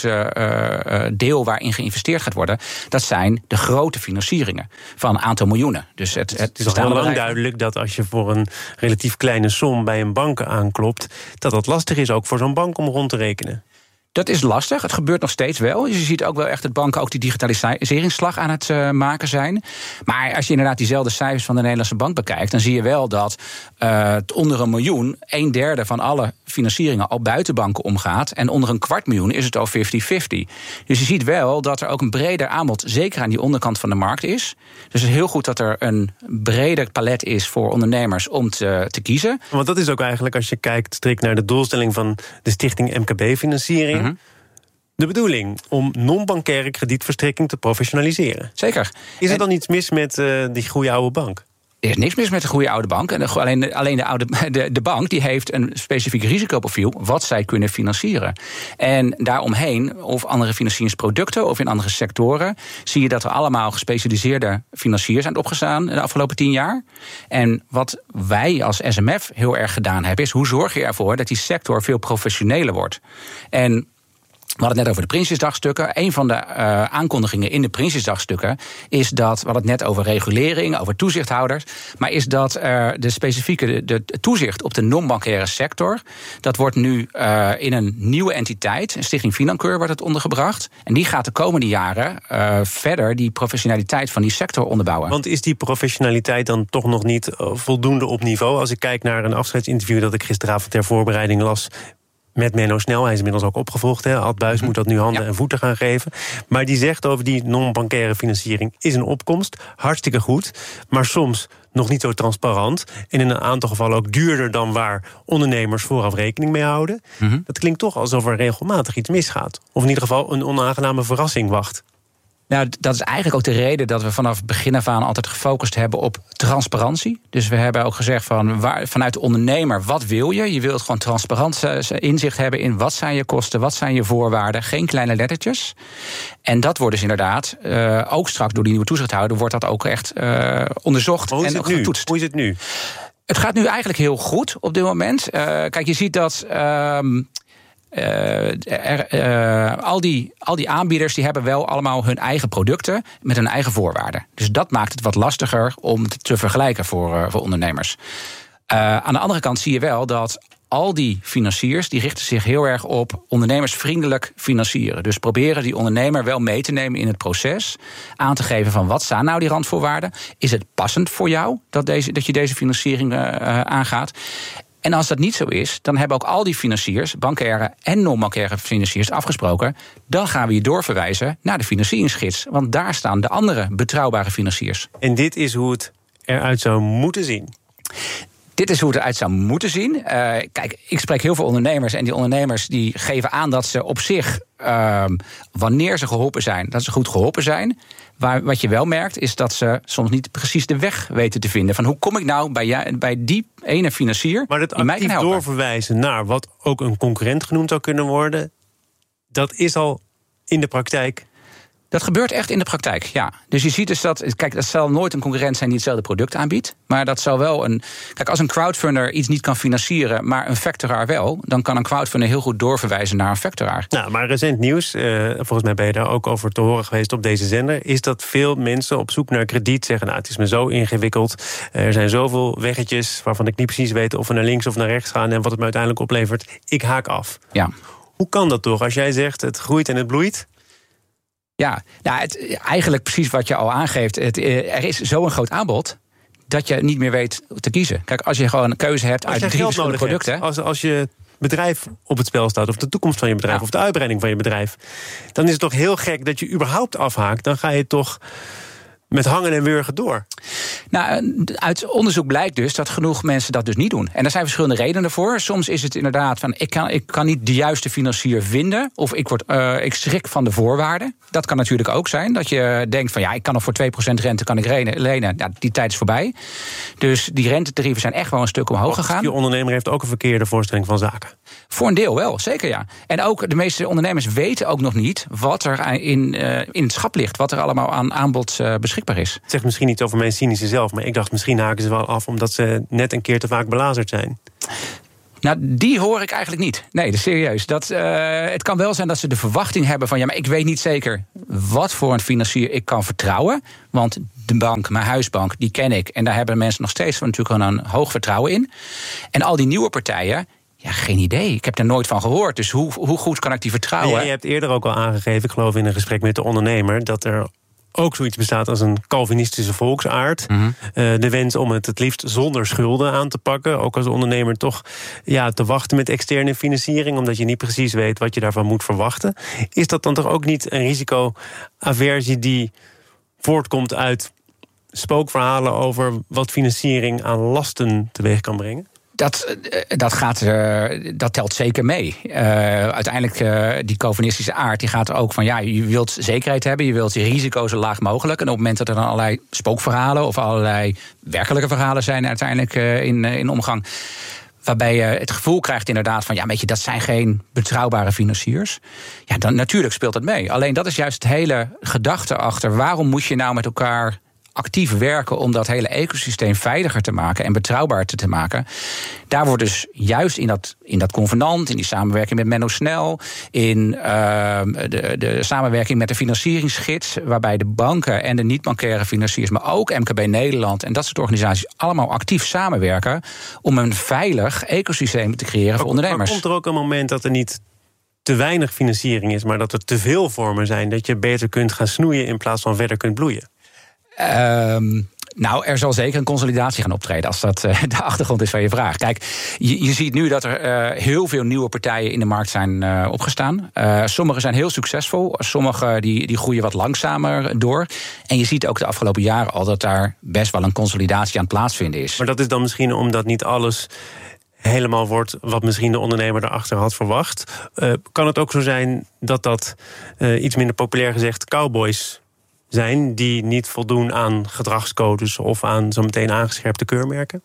grote deel waarin geïnvesteerd gaat worden. Dat zijn de grote financieringen van een aantal miljoenen. Dus het is al heel lang duidelijk dat als je voor een relatief kleine som bij een bank aanklopt, dat lastig is ook voor zo'n bank om rond te rekenen. Dat is lastig, het gebeurt nog steeds wel. Dus je ziet ook wel echt dat banken ook die digitaliseringsslag aan het maken zijn. Maar als je inderdaad diezelfde cijfers van de Nederlandse bank bekijkt, dan zie je wel dat onder 1 miljoen 1/3 van alle financieringen al buiten banken omgaat. En onder 250.000 is het al 50-50. Dus je ziet wel dat er ook een breder aanbod, zeker aan die onderkant van de markt is. Dus het is heel goed dat er een breder palet is voor ondernemers om te kiezen. Want dat is ook eigenlijk, als je kijkt strikt naar de doelstelling van de stichting MKB-financiering, de bedoeling om non-bankaire kredietverstrekking te professionaliseren. Zeker. Is er dan iets mis met die goede oude bank? Er is niks mis met de goede oude bank. En alleen de bank die heeft een specifiek risicoprofiel wat zij kunnen financieren. En daaromheen, of andere financieringsproducten of in andere sectoren, zie je dat er allemaal gespecialiseerde financiers zijn opgestaan de afgelopen 10 jaar. En wat wij als SMF heel erg gedaan hebben, is hoe zorg je ervoor dat die sector veel professioneler wordt. En we hadden het net over de Prinsjesdagstukken. Een van de aankondigingen in de Prinsjesdagstukken is dat, we hadden het net over regulering, over toezichthouders, maar is dat de specifieke de toezicht op de non-bankaire sector, dat wordt nu in een nieuwe entiteit, een Stichting Financeur wordt het ondergebracht. En die gaat de komende jaren verder die professionaliteit van die sector onderbouwen. Want is die professionaliteit dan toch nog niet voldoende op niveau? Als ik kijk naar een afscheidsinterview dat ik gisteravond ter voorbereiding las met Menno Snel, hij is inmiddels ook opgevolgd. Ad Buys moet dat nu handen en voeten gaan geven. Maar die zegt over die non-bankaire financiering is een opkomst. Hartstikke goed, maar soms nog niet zo transparant. En in een aantal gevallen ook duurder dan waar ondernemers vooraf rekening mee houden. Dat klinkt toch alsof er regelmatig iets misgaat. Of in ieder geval een onaangename verrassing wacht. Nou, dat is eigenlijk ook de reden dat we vanaf begin af aan altijd gefocust hebben op transparantie. Dus we hebben ook gezegd vanuit de ondernemer, wat wil je? Je wilt gewoon transparant inzicht hebben in wat zijn je kosten, wat zijn je voorwaarden, geen kleine lettertjes. En dat wordt dus inderdaad, ook straks door die nieuwe toezichthouder, wordt dat ook echt onderzocht en ook getoetst. Hoe is het nu? Het gaat nu eigenlijk heel goed op dit moment. Kijk, je ziet dat al die aanbieders die hebben wel allemaal hun eigen producten met hun eigen voorwaarden. Dus dat maakt het wat lastiger om te vergelijken voor ondernemers. Aan de andere kant zie je wel dat al die financiers die richten zich heel erg op ondernemersvriendelijk financieren. Dus proberen die ondernemer wel mee te nemen in het proces. Aan te geven van wat zijn nou die randvoorwaarden? Is het passend voor jou dat je deze financiering aangaat? En als dat niet zo is, dan hebben ook al die financiers, bankaire en non-bankaire financiers, afgesproken, dan gaan we je doorverwijzen naar de financieringsgids. Want daar staan de andere betrouwbare financiers. En dit is hoe het eruit zou moeten zien? Dit is hoe het eruit zou moeten zien. Kijk, ik spreek heel veel ondernemers en die ondernemers die geven aan dat ze op zich, wanneer ze geholpen zijn, dat ze goed geholpen zijn. Wat je wel merkt is dat ze soms niet precies de weg weten te vinden. Van hoe kom ik nou bij die ene financier? Maar het actief doorverwijzen naar wat ook een concurrent genoemd zou kunnen worden, dat is al in de praktijk. Dat gebeurt echt in de praktijk, ja. Dus je ziet dus dat, kijk, dat zal nooit een concurrent zijn die hetzelfde product aanbiedt. Maar dat zal wel kijk, als een crowdfunder iets niet kan financieren, maar een factoraar wel, dan kan een crowdfunder heel goed doorverwijzen naar een factoraar. Nou, maar recent nieuws, volgens mij ben je daar ook over te horen geweest op deze zender, is dat veel mensen op zoek naar krediet zeggen, nou, het is me zo ingewikkeld. Er zijn zoveel weggetjes waarvan ik niet precies weet of we naar links of naar rechts gaan en wat het me uiteindelijk oplevert. Ik haak af. Ja. Hoe kan dat toch? Als jij zegt het groeit en het bloeit? Ja, eigenlijk precies wat je al aangeeft. Er is zo'n groot aanbod dat je niet meer weet te kiezen. Kijk, als je gewoon een keuze hebt uit 3 verschillende producten. Als je bedrijf op het spel staat, of de toekomst van je bedrijf, of de uitbreiding van je bedrijf, dan is het toch heel gek dat je überhaupt afhaakt. Dan ga je toch met hangen en wurgen door. Nou, uit onderzoek blijkt dus dat genoeg mensen dat dus niet doen. En daar zijn verschillende redenen voor. Soms is het inderdaad van, ik kan niet de juiste financier vinden, of ik schrik van de voorwaarden. Dat kan natuurlijk ook zijn, dat je denkt van, ik kan nog voor 2% rente kan ik lenen. Ja, die tijd is voorbij. Dus die rentetarieven zijn echt wel een stuk omhoog gegaan. Die ondernemer heeft ook een verkeerde voorstelling van zaken. Voor een deel wel, zeker ja. En ook de meeste ondernemers weten ook nog niet wat er in het schap ligt, wat er allemaal aan aanbod beschikbaar is. Het zegt misschien niet over mijn cynische zelf, maar ik dacht misschien haken ze wel af omdat ze net een keer te vaak belazerd zijn. Nou, die hoor ik eigenlijk niet. Nee, dat is serieus. Het kan wel zijn dat ze de verwachting hebben van, maar ik weet niet zeker wat voor een financier ik kan vertrouwen. Want de bank, mijn huisbank, die ken ik. En daar hebben mensen nog steeds natuurlijk een hoog vertrouwen in. En al die nieuwe partijen, geen idee. Ik heb er nooit van gehoord. Dus hoe goed kan ik die vertrouwen? Je hebt eerder ook al aangegeven, ik geloof in een gesprek met de ondernemer, dat er ook zoiets bestaat als een Calvinistische volksaard. De wens om het liefst zonder schulden aan te pakken. Ook als ondernemer toch te wachten met externe financiering, omdat je niet precies weet wat je daarvan moet verwachten. Is dat dan toch ook niet een risicoaversie die voortkomt uit spookverhalen over wat financiering aan lasten teweeg kan brengen? Dat telt zeker mee. Uiteindelijk, die Calvinistische aard, die gaat er ook van, je wilt zekerheid hebben, je wilt je risico's zo laag mogelijk. En op het moment dat er dan allerlei spookverhalen of allerlei werkelijke verhalen zijn uiteindelijk in omgang, waarbij je het gevoel krijgt inderdaad van, dat zijn geen betrouwbare financiers. Ja, dan natuurlijk speelt het mee. Alleen dat is juist het hele gedachte achter, waarom moet je nou met elkaar actief werken om dat hele ecosysteem veiliger te maken en betrouwbaar te maken. Daar wordt dus juist in dat convenant, in die samenwerking met Menno Snel, in de samenwerking met de financieringsgids, waarbij de banken en de niet-bankaire financiers, maar ook MKB Nederland en dat soort organisaties allemaal actief samenwerken om een veilig ecosysteem te creëren voor ondernemers. Maar komt er ook een moment dat er niet te weinig financiering is, maar dat er te veel vormen zijn, dat je beter kunt gaan snoeien in plaats van verder kunt bloeien? Er zal zeker een consolidatie gaan optreden, als dat de achtergrond is van je vraag. Kijk, je ziet nu dat er heel veel nieuwe partijen in de markt zijn opgestaan. Sommige zijn heel succesvol, sommige die groeien wat langzamer door. En je ziet ook de afgelopen jaren al dat daar best wel een consolidatie aan het plaatsvinden is. Maar dat is dan misschien omdat niet alles helemaal wordt wat misschien de ondernemer erachter had verwacht. Kan het ook zo zijn dat iets minder populair gezegd cowboys zijn die niet voldoen aan gedragscodes of aan zo meteen aangescherpte keurmerken?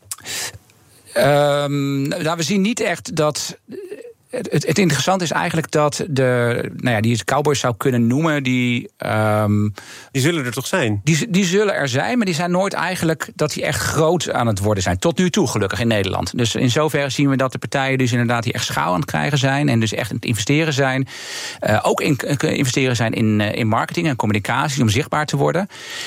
We zien niet echt dat. Het interessante is eigenlijk dat die je cowboys zou kunnen noemen, die zullen er toch zijn? Die zullen er zijn, maar die zijn nooit eigenlijk dat die echt groot aan het worden zijn. Tot nu toe, gelukkig, in Nederland. Dus in zoverre zien we dat de partijen dus inderdaad die echt schaal aan het krijgen zijn en dus echt aan het investeren zijn. Ook investeren zijn in marketing en communicatie om zichtbaar te worden.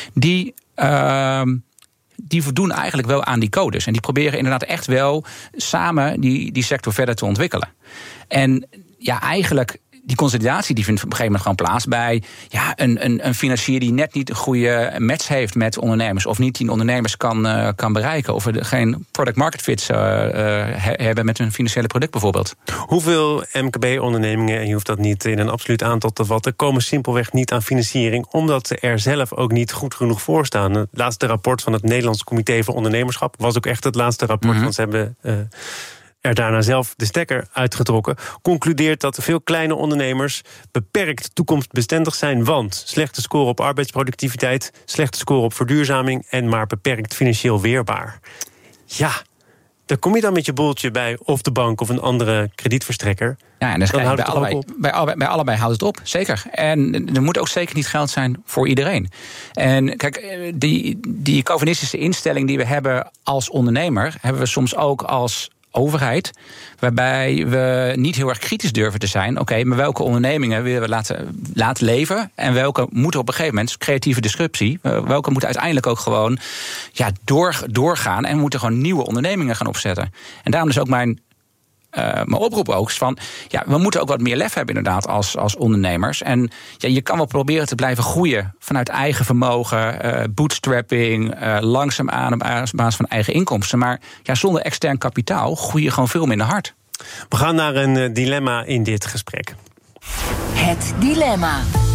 Die voldoen eigenlijk wel aan die codes. En die proberen inderdaad echt wel samen die sector verder te ontwikkelen. En eigenlijk, die consolidatie die vindt op een gegeven moment gewoon plaats bij een financier die net niet een goede match heeft met ondernemers, of niet die ondernemers kan bereiken, of er geen product market fit hebben met hun financiële product bijvoorbeeld. Hoeveel MKB-ondernemingen, en je hoeft dat niet in een absoluut aantal te vatten, komen simpelweg niet aan financiering omdat ze er zelf ook niet goed genoeg voor staan? Het laatste rapport van het Nederlands Comité voor Ondernemerschap was ook echt het laatste rapport, want ze hebben er daarna zelf de stekker uitgetrokken, concludeert dat veel kleine ondernemers beperkt toekomstbestendig zijn, want slechte score op arbeidsproductiviteit, slechte score op verduurzaming en maar beperkt financieel weerbaar. Ja, daar kom je dan met je boeltje bij of de bank of een andere kredietverstrekker. Ja, en dan houdt het bij allebei houdt het op, zeker. En er moet ook zeker niet geld zijn voor iedereen. En kijk, die Calvinistische instelling die we hebben als ondernemer, hebben we soms ook als overheid, waarbij we niet heel erg kritisch durven te zijn. Oké, maar welke ondernemingen willen we laten leven en welke moeten op een gegeven moment, creatieve disruptie, welke moeten uiteindelijk ook gewoon doorgaan en moeten gewoon nieuwe ondernemingen gaan opzetten. En daarom dus ook mijn oproep ook is van, we moeten ook wat meer lef hebben inderdaad als ondernemers. En je kan wel proberen te blijven groeien vanuit eigen vermogen, bootstrapping, langzaam aan op basis van eigen inkomsten. Maar zonder extern kapitaal groei je gewoon veel minder hard. We gaan naar een dilemma in dit gesprek. Het dilemma.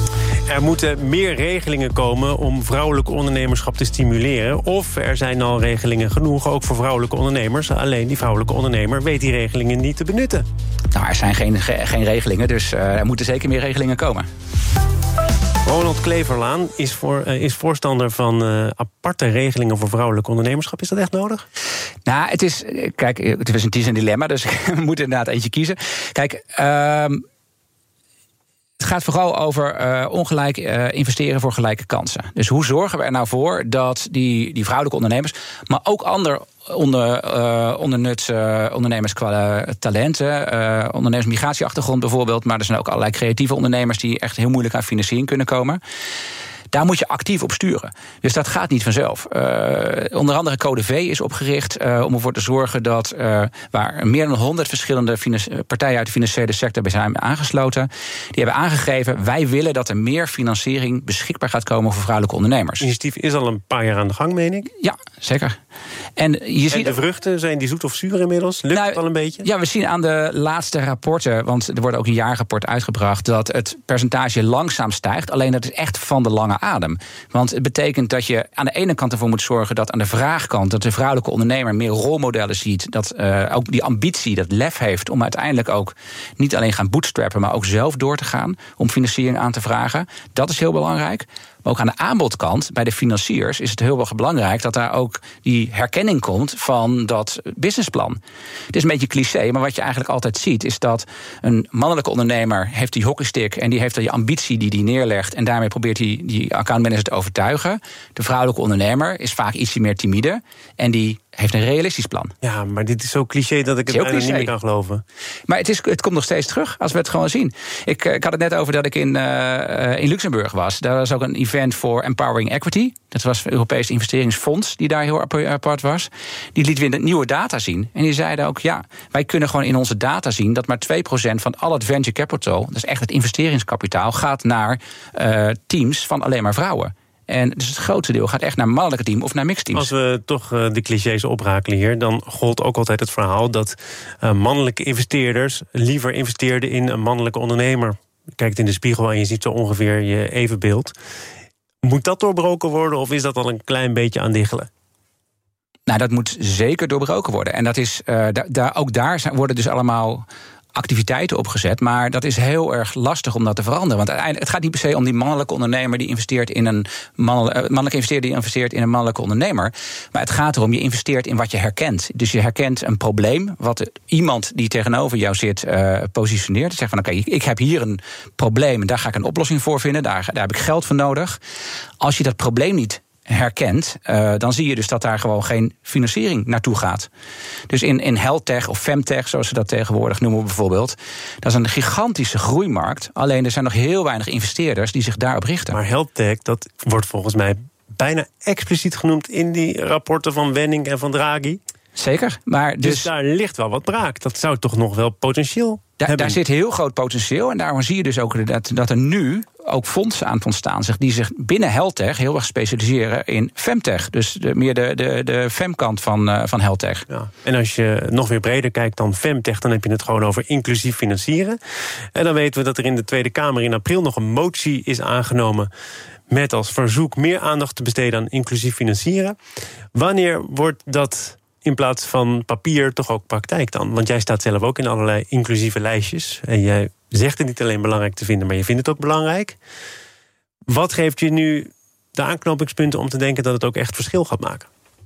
Er moeten meer regelingen komen om vrouwelijk ondernemerschap te stimuleren. Of er zijn al regelingen genoeg, ook voor vrouwelijke ondernemers. Alleen die vrouwelijke ondernemer weet die regelingen niet te benutten. Nou, er zijn geen regelingen, dus er moeten zeker meer regelingen komen. Ronald Kleverlaan is voorstander van aparte regelingen voor vrouwelijk ondernemerschap. Is dat echt nodig? Nou, het is een dilemma, dus we moeten inderdaad eentje kiezen. Kijk, het gaat vooral over ongelijk investeren voor gelijke kansen. Dus hoe zorgen we er nou voor dat die vrouwelijke ondernemers, maar ook andere ondernemers qua talenten, ondernemers migratieachtergrond bijvoorbeeld, maar er zijn ook allerlei creatieve ondernemers die echt heel moeilijk aan financiering kunnen komen. Daar moet je actief op sturen. Dus dat gaat niet vanzelf. Onder andere Code V is opgericht om ervoor te zorgen dat waar meer dan 100 verschillende partijen uit de financiële sector bij zijn aangesloten, die hebben aangegeven, wij willen dat er meer financiering beschikbaar gaat komen voor vrouwelijke ondernemers. Het initiatief is al een paar jaar aan de gang, meen ik. Ja, zeker. En de vruchten, zijn die zoet of zuur inmiddels? Lukt het al een beetje? Ja, we zien aan de laatste rapporten, want er wordt ook een jaarrapport uitgebracht, dat het percentage langzaam stijgt. Alleen dat is echt van de lange adem. Want het betekent dat je aan de ene kant ervoor moet zorgen dat aan de vraagkant, dat de vrouwelijke ondernemer meer rolmodellen ziet, dat ook die ambitie, dat lef heeft om uiteindelijk ook niet alleen gaan bootstrappen, maar ook zelf door te gaan om financiering aan te vragen. Dat is heel belangrijk. Maar ook aan de aanbodkant, bij de financiers, is het heel erg belangrijk dat daar ook die herkenning komt van dat businessplan. Het is een beetje cliché, maar wat je eigenlijk altijd ziet, is dat een mannelijke ondernemer heeft die hockeystick en die heeft die ambitie die neerlegt en daarmee probeert die accountmanager te overtuigen. De vrouwelijke ondernemer is vaak ietsje meer timide en die heeft een realistisch plan. Ja, maar dit is zo cliché dat ik het bijna niet meer kan geloven. Maar het komt nog steeds terug, als we het gewoon zien. Ik had het net over dat ik in Luxemburg was. Daar was ook een event voor Empowering Equity. Dat was het Europees investeringsfonds die daar heel apart was. Die liet weer nieuwe data zien. En die zeiden ook, ja, wij kunnen gewoon in onze data zien dat maar 2% van al het venture capital, dat is echt het investeringskapitaal, gaat naar teams van alleen maar vrouwen. En dus het grootste deel gaat echt naar mannelijke team of naar mixed teams. Als we toch de clichés oprakelen hier, dan gold ook altijd het verhaal dat mannelijke investeerders liever investeerden in een mannelijke ondernemer. Je kijkt in de spiegel en je ziet zo ongeveer je evenbeeld. Moet dat doorbroken worden of is dat al een klein beetje aan diggelen? Nou, dat moet zeker doorbroken worden. En dat is, ook daar worden dus allemaal activiteiten opgezet, maar dat is heel erg lastig om dat te veranderen. Want uiteindelijk, het gaat niet per se om die mannelijke ondernemer die investeert in een mannelijke investeerder die investeert in een mannelijke ondernemer. Maar het gaat erom, je investeert in wat je herkent. Dus je herkent een probleem, wat iemand die tegenover jou zit positioneert. Zegt van oké, ik heb hier een probleem en daar ga ik een oplossing voor vinden. Daar heb ik geld voor nodig. Als je dat probleem niet herkent, dan zie je dus dat daar gewoon geen financiering naartoe gaat. Dus in healthtech of femtech, zoals ze dat tegenwoordig noemen bijvoorbeeld, dat is een gigantische groeimarkt. Alleen er zijn nog heel weinig investeerders die zich daarop richten. Maar healthtech, dat wordt volgens mij bijna expliciet genoemd in die rapporten van Wenning en van Draghi. Zeker, maar dus daar ligt wel wat braak. Dat zou toch nog wel potentieel hebben. Daar zit heel groot potentieel. En daarom zie je dus ook dat er nu ook fondsen aan ontstaan die zich binnen healthtech heel erg specialiseren in femtech. Dus meer de femkant van healthtech. Ja. En als je nog weer breder kijkt dan femtech, dan heb je het gewoon over inclusief financieren. En dan weten we dat er in de Tweede Kamer in april nog een motie is aangenomen met als verzoek meer aandacht te besteden aan inclusief financieren. Wanneer wordt dat in plaats van papier toch ook praktijk dan? Want jij staat zelf ook in allerlei inclusieve lijstjes. En jij zegt het niet alleen belangrijk te vinden, maar je vindt het ook belangrijk. Wat geeft je nu de aanknopingspunten om te denken dat het ook echt verschil gaat maken?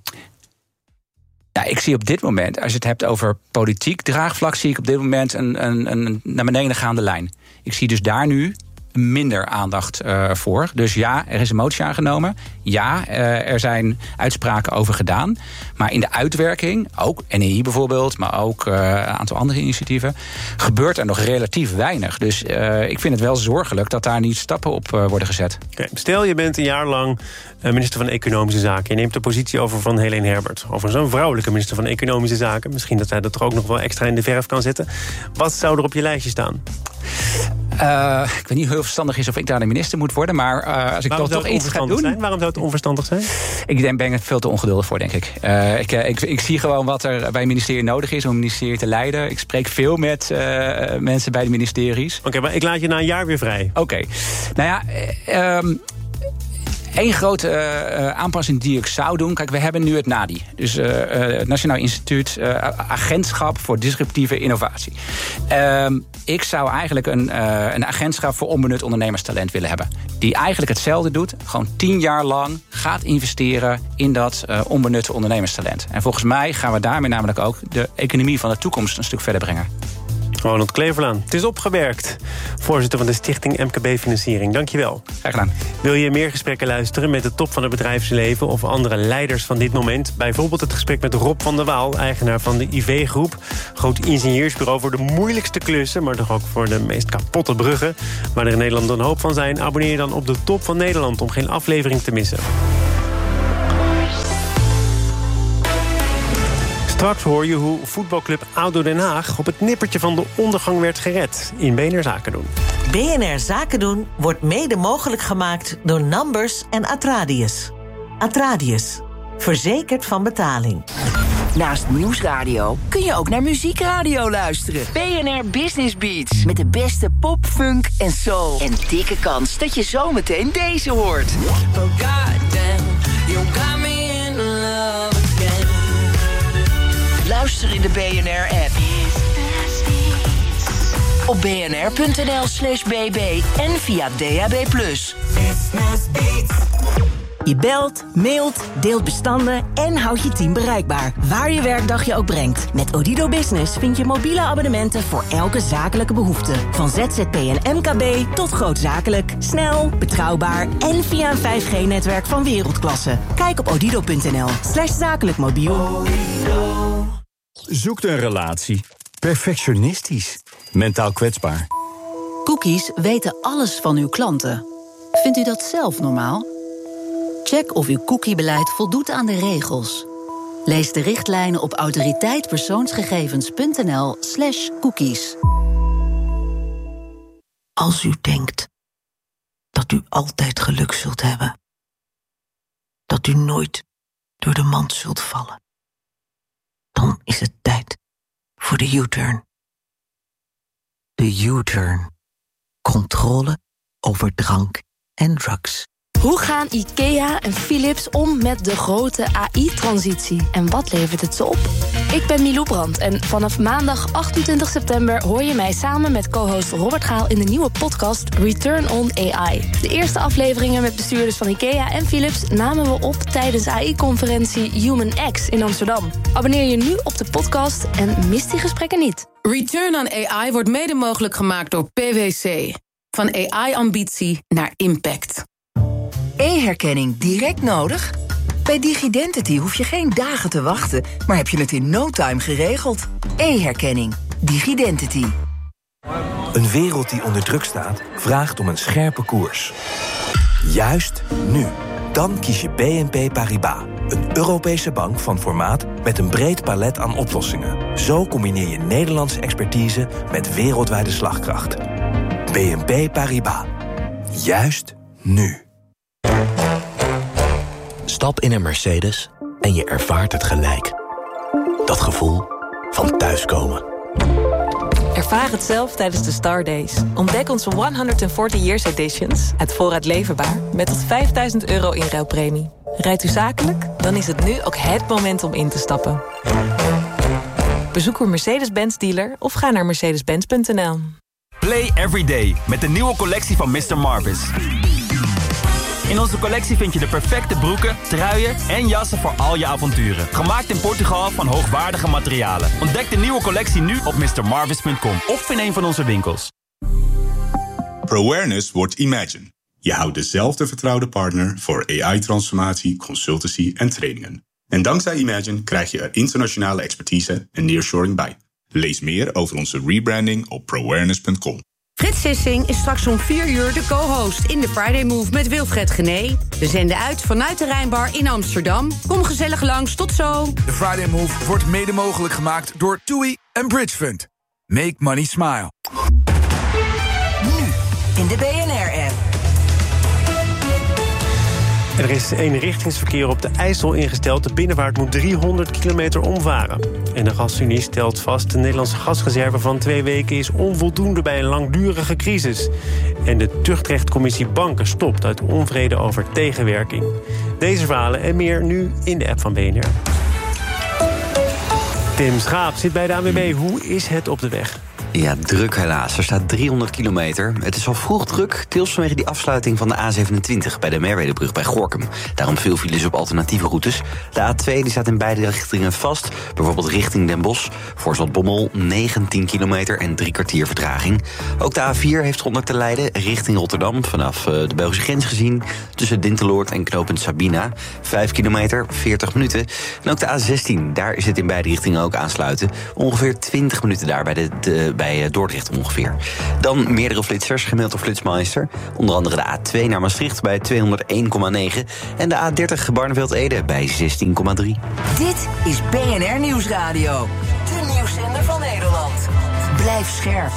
Nou, ik zie op dit moment, als je het hebt over politiek draagvlak, zie ik op dit moment een naar beneden gaande lijn. Ik zie dus daar nu minder aandacht voor. Dus ja, er is een motie aangenomen. Ja, er zijn uitspraken over gedaan. Maar in de uitwerking, ook NEI bijvoorbeeld, maar ook een aantal andere initiatieven, gebeurt er nog relatief weinig. Dus ik vind het wel zorgelijk dat daar niet stappen op worden gezet. Okay, stel, je bent een jaar lang minister van Economische Zaken. Je neemt de positie over van Helene Herbert. Over zo'n vrouwelijke minister van Economische Zaken. Misschien dat zij dat er ook nog wel extra in de verf kan zetten. Wat zou er op je lijstje staan? Ik weet niet hoe verstandig is of ik daar de minister moet worden. Maar als ik toch iets ga doen... Waarom zou het onverstandig zijn? Ik ben er veel te ongeduldig voor, denk ik. Ik zie gewoon wat er bij het ministerie nodig is om het ministerie te leiden. Ik spreek veel met mensen bij de ministeries. Oké, maar ik laat je na een jaar weer vrij. Oké. Nou ja... Eén grote aanpassing die ik zou doen... Kijk, we hebben nu het NADI. Dus het Nationaal Instituut Agentschap voor Disruptieve Innovatie. Ik zou eigenlijk een agentschap voor onbenut ondernemerstalent willen hebben. Die eigenlijk hetzelfde doet. Gewoon 10 jaar lang gaat investeren in dat onbenutte ondernemerstalent. En volgens mij gaan we daarmee namelijk ook de economie van de toekomst een stuk verder brengen. Ronald Kleverlaan, het is opgewerkt. Voorzitter van de Stichting MKB Financiering. Dankjewel. Graag gedaan. Wil je meer gesprekken luisteren met de top van het bedrijfsleven of andere leiders van dit moment? Bijvoorbeeld het gesprek met Rob van der Waal, eigenaar van de IV-groep. Groot ingenieursbureau voor de moeilijkste klussen, maar toch ook voor de meest kapotte bruggen. Waar er in Nederland een hoop van zijn, abonneer je dan op de Top van Nederland om geen aflevering te missen. Straks hoor je hoe voetbalclub ADO Den Haag op het nippertje van de ondergang werd gered in BNR Zaken doen. BNR Zaken doen wordt mede mogelijk gemaakt door Numbers en Atradius. Atradius, verzekerd van betaling. Naast Nieuwsradio kun je ook naar muziekradio luisteren. BNR Business Beats. Met de beste pop, funk en soul. En dikke kans dat je zometeen deze hoort. Oh goddamn, you got me in love again. Luister in de BNR-app. Op bnr.nl/bb en via DAB+. Je belt, mailt, deelt bestanden en houdt je team bereikbaar. Waar je werkdag je ook brengt. Met Odido Business vind je mobiele abonnementen voor elke zakelijke behoefte. Van ZZP en MKB tot grootzakelijk. Snel, betrouwbaar en via een 5G-netwerk van wereldklasse. Kijk op odido.nl/zakelijk mobiel. Zoekt een relatie. Perfectionistisch. Mentaal kwetsbaar. Cookies weten alles van uw klanten. Vindt u dat zelf normaal? Check of uw cookiebeleid voldoet aan de regels. Lees de richtlijnen op autoriteitpersoonsgegevens.nl/cookies. Als u denkt dat u altijd geluk zult hebben, dat u nooit door de mand zult vallen, dan is het tijd voor de U-turn. De U-turn. Controle over drank en drugs. Hoe gaan IKEA en Philips om met de grote AI-transitie? En wat levert het ze op? Ik ben Milou Brandt en vanaf maandag 28 september hoor je mij samen met co-host Robert Gaal in de nieuwe podcast Return on AI. De eerste afleveringen met bestuurders van IKEA en Philips namen we op tijdens AI-conferentie Human X in Amsterdam. Abonneer je nu op de podcast en mis die gesprekken niet. Return on AI wordt mede mogelijk gemaakt door PwC. Van AI-ambitie naar impact. E-herkenning direct nodig? Bij Digidentity hoef je geen dagen te wachten, maar heb je het in no time geregeld. E-herkenning. Digidentity. Een wereld die onder druk staat, vraagt om een scherpe koers. Juist nu. Dan kies je BNP Paribas. Een Europese bank van formaat met een breed palet aan oplossingen. Zo combineer je Nederlandse expertise met wereldwijde slagkracht. BNP Paribas. Juist nu. Stap in een Mercedes en je ervaart het gelijk. Dat gevoel van thuiskomen. Ervaar het zelf tijdens de Star Days. Ontdek onze 140 Years Editions uit voorraad leverbaar met tot €5.000 inruilpremie. Rijdt u zakelijk? Dan is het nu ook het moment om in te stappen. Bezoek uw Mercedes-Benz dealer of ga naar mercedes-benz.nl. Play every day met de nieuwe collectie van Mr. Marvis. In onze collectie vind je de perfecte broeken, truien en jassen voor al je avonturen. Gemaakt in Portugal van hoogwaardige materialen. Ontdek de nieuwe collectie nu op mrmarvis.com of in een van onze winkels. ProAwareness wordt Imagine. Je houdt dezelfde vertrouwde partner voor AI-transformatie, consultancy en trainingen. En dankzij Imagine krijg je er internationale expertise en nearshoring bij. Lees meer over onze rebranding op proawareness.com. Frits Sissing is straks om 4 uur de co-host in de Friday Move met Wilfred Gené. We zenden uit vanuit de Rijnbar in Amsterdam. Kom gezellig langs, tot zo. De Friday Move wordt mede mogelijk gemaakt door TUI en Bridge Fund. Make money smile. Nu in de BNR-app. Er is eenrichtingsverkeer op de IJssel ingesteld. De binnenvaart moet 300 kilometer omvaren. En de Gasunie stelt vast: de Nederlandse gasreserve van 2 weken is onvoldoende bij een langdurige crisis. En de Tuchtrechtcommissie Banken stopt uit onvrede over tegenwerking. Deze verhalen en meer nu in de app van BNR. Tim Schaap zit bij de ANWB. Hoe is het op de weg? Ja, druk helaas. Er staat 300 kilometer. Het is al vroeg druk, deels vanwege die afsluiting van de A27... bij de Merwedebrug bij Gorinchem. Daarom veel files op alternatieve routes. De A2 die staat in beide richtingen vast. Bijvoorbeeld richting Den Bosch. Voor Zaltbommel 19 kilometer en 3 kwartier vertraging. Ook de A4 heeft eronder te lijden richting Rotterdam... vanaf de Belgische grens gezien. Tussen Dinteloord en knooppunt Sabina. 5 kilometer, 40 minuten. En ook de A16, daar is het in beide richtingen ook aansluiten. Ongeveer 20 minuten daar bij Dordrecht ongeveer. Dan meerdere flitsers, gemeld door Flitsmeister. Onder andere de A2 naar Maastricht bij 201,9. En de A30 Barneveld-Ede bij 16,3. Dit is BNR Nieuwsradio. De nieuwszender van Nederland. Blijf scherp.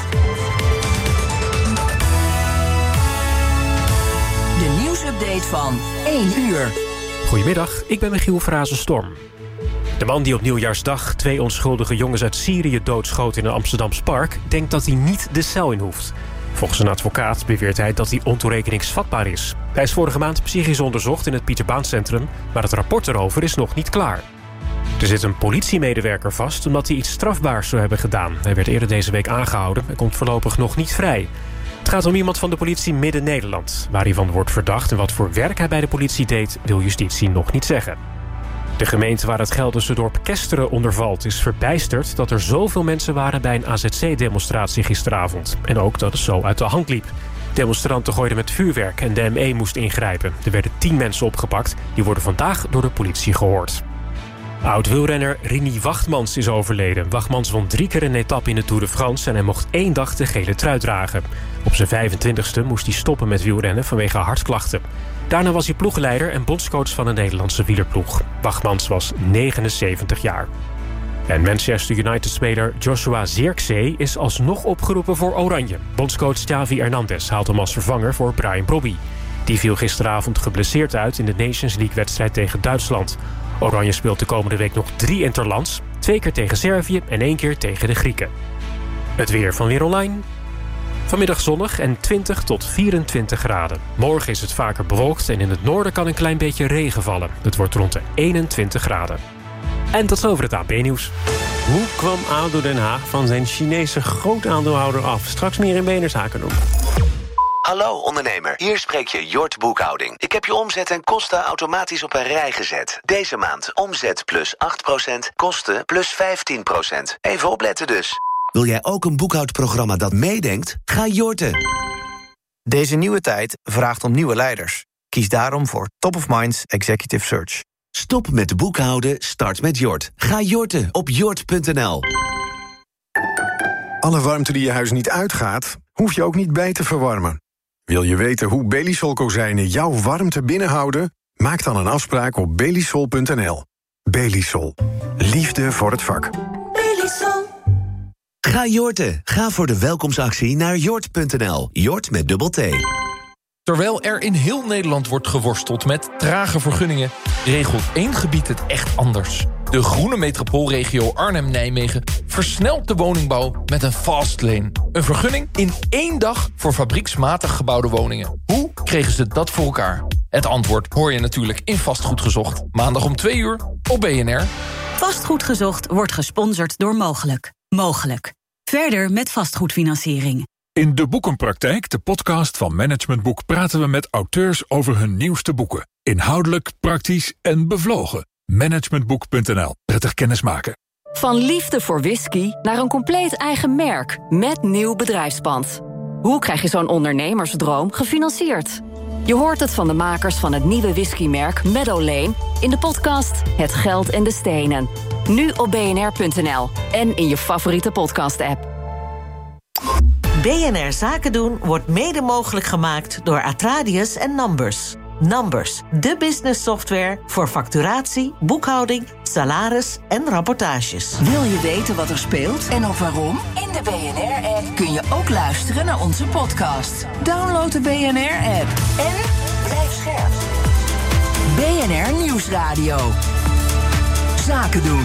De nieuwsupdate van 1 uur. Goedemiddag, ik ben Michiel Frazenstorm. De man die op Nieuwjaarsdag 2 onschuldige jongens uit Syrië doodschoot in een Amsterdams park, denkt dat hij niet de cel in hoeft. Volgens een advocaat beweert hij dat hij ontoerekeningsvatbaar is. Hij is vorige maand psychisch onderzocht in het Pieterbaancentrum, maar het rapport erover is nog niet klaar. Er zit een politiemedewerker vast omdat hij iets strafbaars zou hebben gedaan. Hij werd eerder deze week aangehouden en komt voorlopig nog niet vrij. Het gaat om iemand van de politie Midden-Nederland. Waar hij van wordt verdacht en wat voor werk hij bij de politie deed, wil justitie nog niet zeggen. De gemeente waar het Gelderse dorp Kesteren onder valt is verbijsterd dat er zoveel mensen waren bij een AZC-demonstratie gisteravond. En ook dat het zo uit de hand liep. Demonstranten gooiden met vuurwerk en de ME moest ingrijpen. Er werden 10 mensen opgepakt. Die worden vandaag door de politie gehoord. Oud-wielrenner Rini Wachtmans is overleden. Wachtmans won 3 keer een etappe in de Tour de France en hij mocht 1 dag de gele trui dragen. Op zijn 25e moest hij stoppen met wielrennen vanwege hartklachten. Daarna was hij ploegleider en bondscoach van de Nederlandse wielerploeg. Wachtmans was 79 jaar. En Manchester United-speler Joshua Zirkzee is alsnog opgeroepen voor Oranje. Bondscoach Xavi Hernandez haalt hem als vervanger voor Brian Brobby. Die viel gisteravond geblesseerd uit in de Nations League-wedstrijd tegen Duitsland. Oranje speelt de komende week nog 3 interlands. 2 keer tegen Servië en 1 keer tegen de Grieken. Het weer van Weer Online. Vanmiddag zonnig en 20 tot 24 graden. Morgen is het vaker bewolkt en in het noorden kan een klein beetje regen vallen. Het wordt rond de 21 graden. En tot zover het AP-nieuws. Hoe kwam ADO Den Haag van zijn Chinese grootaandeelhouder af? Straks meer in BNR Zaken doen. Hallo ondernemer, hier spreek je Jort Boekhouding. Ik heb je omzet en kosten automatisch op een rij gezet. Deze maand omzet plus 8%, kosten plus 15%. Even opletten dus. Wil jij ook een boekhoudprogramma dat meedenkt? Ga Jorten. Deze nieuwe tijd vraagt om nieuwe leiders. Kies daarom voor Top of Minds Executive Search. Stop met boekhouden, start met Jort. Ga Jorten op jort.nl. Alle warmte die je huis niet uitgaat, hoef je ook niet bij te verwarmen. Wil je weten hoe Belisol kozijnen jouw warmte binnenhouden? Maak dan een afspraak op belisol.nl. Belisol. Liefde voor het vak. Belisol. Ga Jorten. Ga voor de welkomstactie naar jort.nl. Jort met dubbel T. Terwijl er in heel Nederland wordt geworsteld met trage vergunningen, regelt 1 gebied het echt anders. De groene metropoolregio Arnhem-Nijmegen versnelt de woningbouw met een fast lane. Een vergunning in 1 dag voor fabrieksmatig gebouwde woningen. Hoe kregen ze dat voor elkaar? Het antwoord hoor je natuurlijk in Vastgoed Gezocht. Maandag om 2 uur op BNR. Vastgoed Gezocht wordt gesponsord door Mogelijk. Mogelijk. Verder met vastgoedfinanciering. In De Boekenpraktijk, de podcast van Management Boek, praten we met auteurs over hun nieuwste boeken. Inhoudelijk, praktisch en bevlogen. Managementboek.nl. Prettig kennismaken. Van liefde voor whisky naar een compleet eigen merk met nieuw bedrijfspand. Hoe krijg je zo'n ondernemersdroom gefinancierd? Je hoort het van de makers van het nieuwe whiskymerk Meadow Lane in de podcast Het Geld en de Stenen. Nu op bnr.nl en in je favoriete podcast-app. BNR Zaken doen wordt mede mogelijk gemaakt door Atradius en Numbers. Numbers, de business software voor facturatie, boekhouding, salaris en rapportages. Wil je weten wat er speelt en ook waarom? In de BNR-app kun je ook luisteren naar onze podcast. Download de BNR-app en blijf scherp. BNR Nieuwsradio. Zaken doen.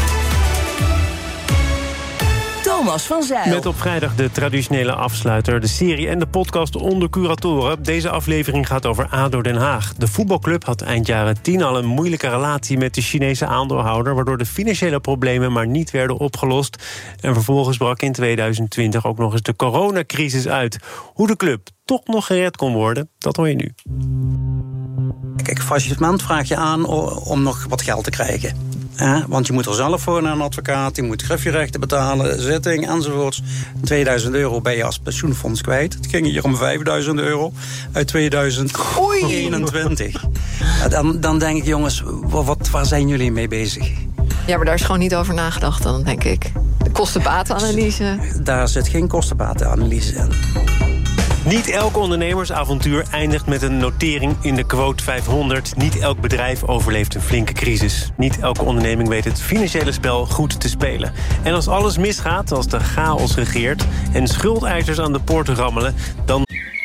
Thomas van Zijl. Met op vrijdag de traditionele afsluiter, de serie en de podcast Onder Curatoren. Deze aflevering gaat over ADO Den Haag. De voetbalclub had eind jaren 10 al een moeilijke relatie met de Chinese aandeelhouder, waardoor de financiële problemen maar niet werden opgelost. En vervolgens brak in 2020 ook nog eens de coronacrisis uit. Hoe de club toch nog gered kon worden, dat hoor je nu. Kijk, faillissement vraag je aan om nog wat geld te krijgen. Want je moet er zelf voor naar een advocaat, je moet griffierechten betalen, zitting enzovoorts. 2000 euro ben je als pensioenfonds kwijt. Het ging hier om 5000 euro uit 2021. Dan denk ik, jongens, waar zijn jullie mee bezig? Ja, maar daar is gewoon niet over nagedacht dan, denk ik. De kosten-batenanalyse. Daar zit geen kosten-batenanalyse in. Niet elk ondernemersavontuur eindigt met een notering in de quote 500. Niet elk bedrijf overleeft een flinke crisis. Niet elke onderneming weet het financiële spel goed te spelen. En als alles misgaat, als de chaos regeert en schuldeisers aan de poort rammelen, dan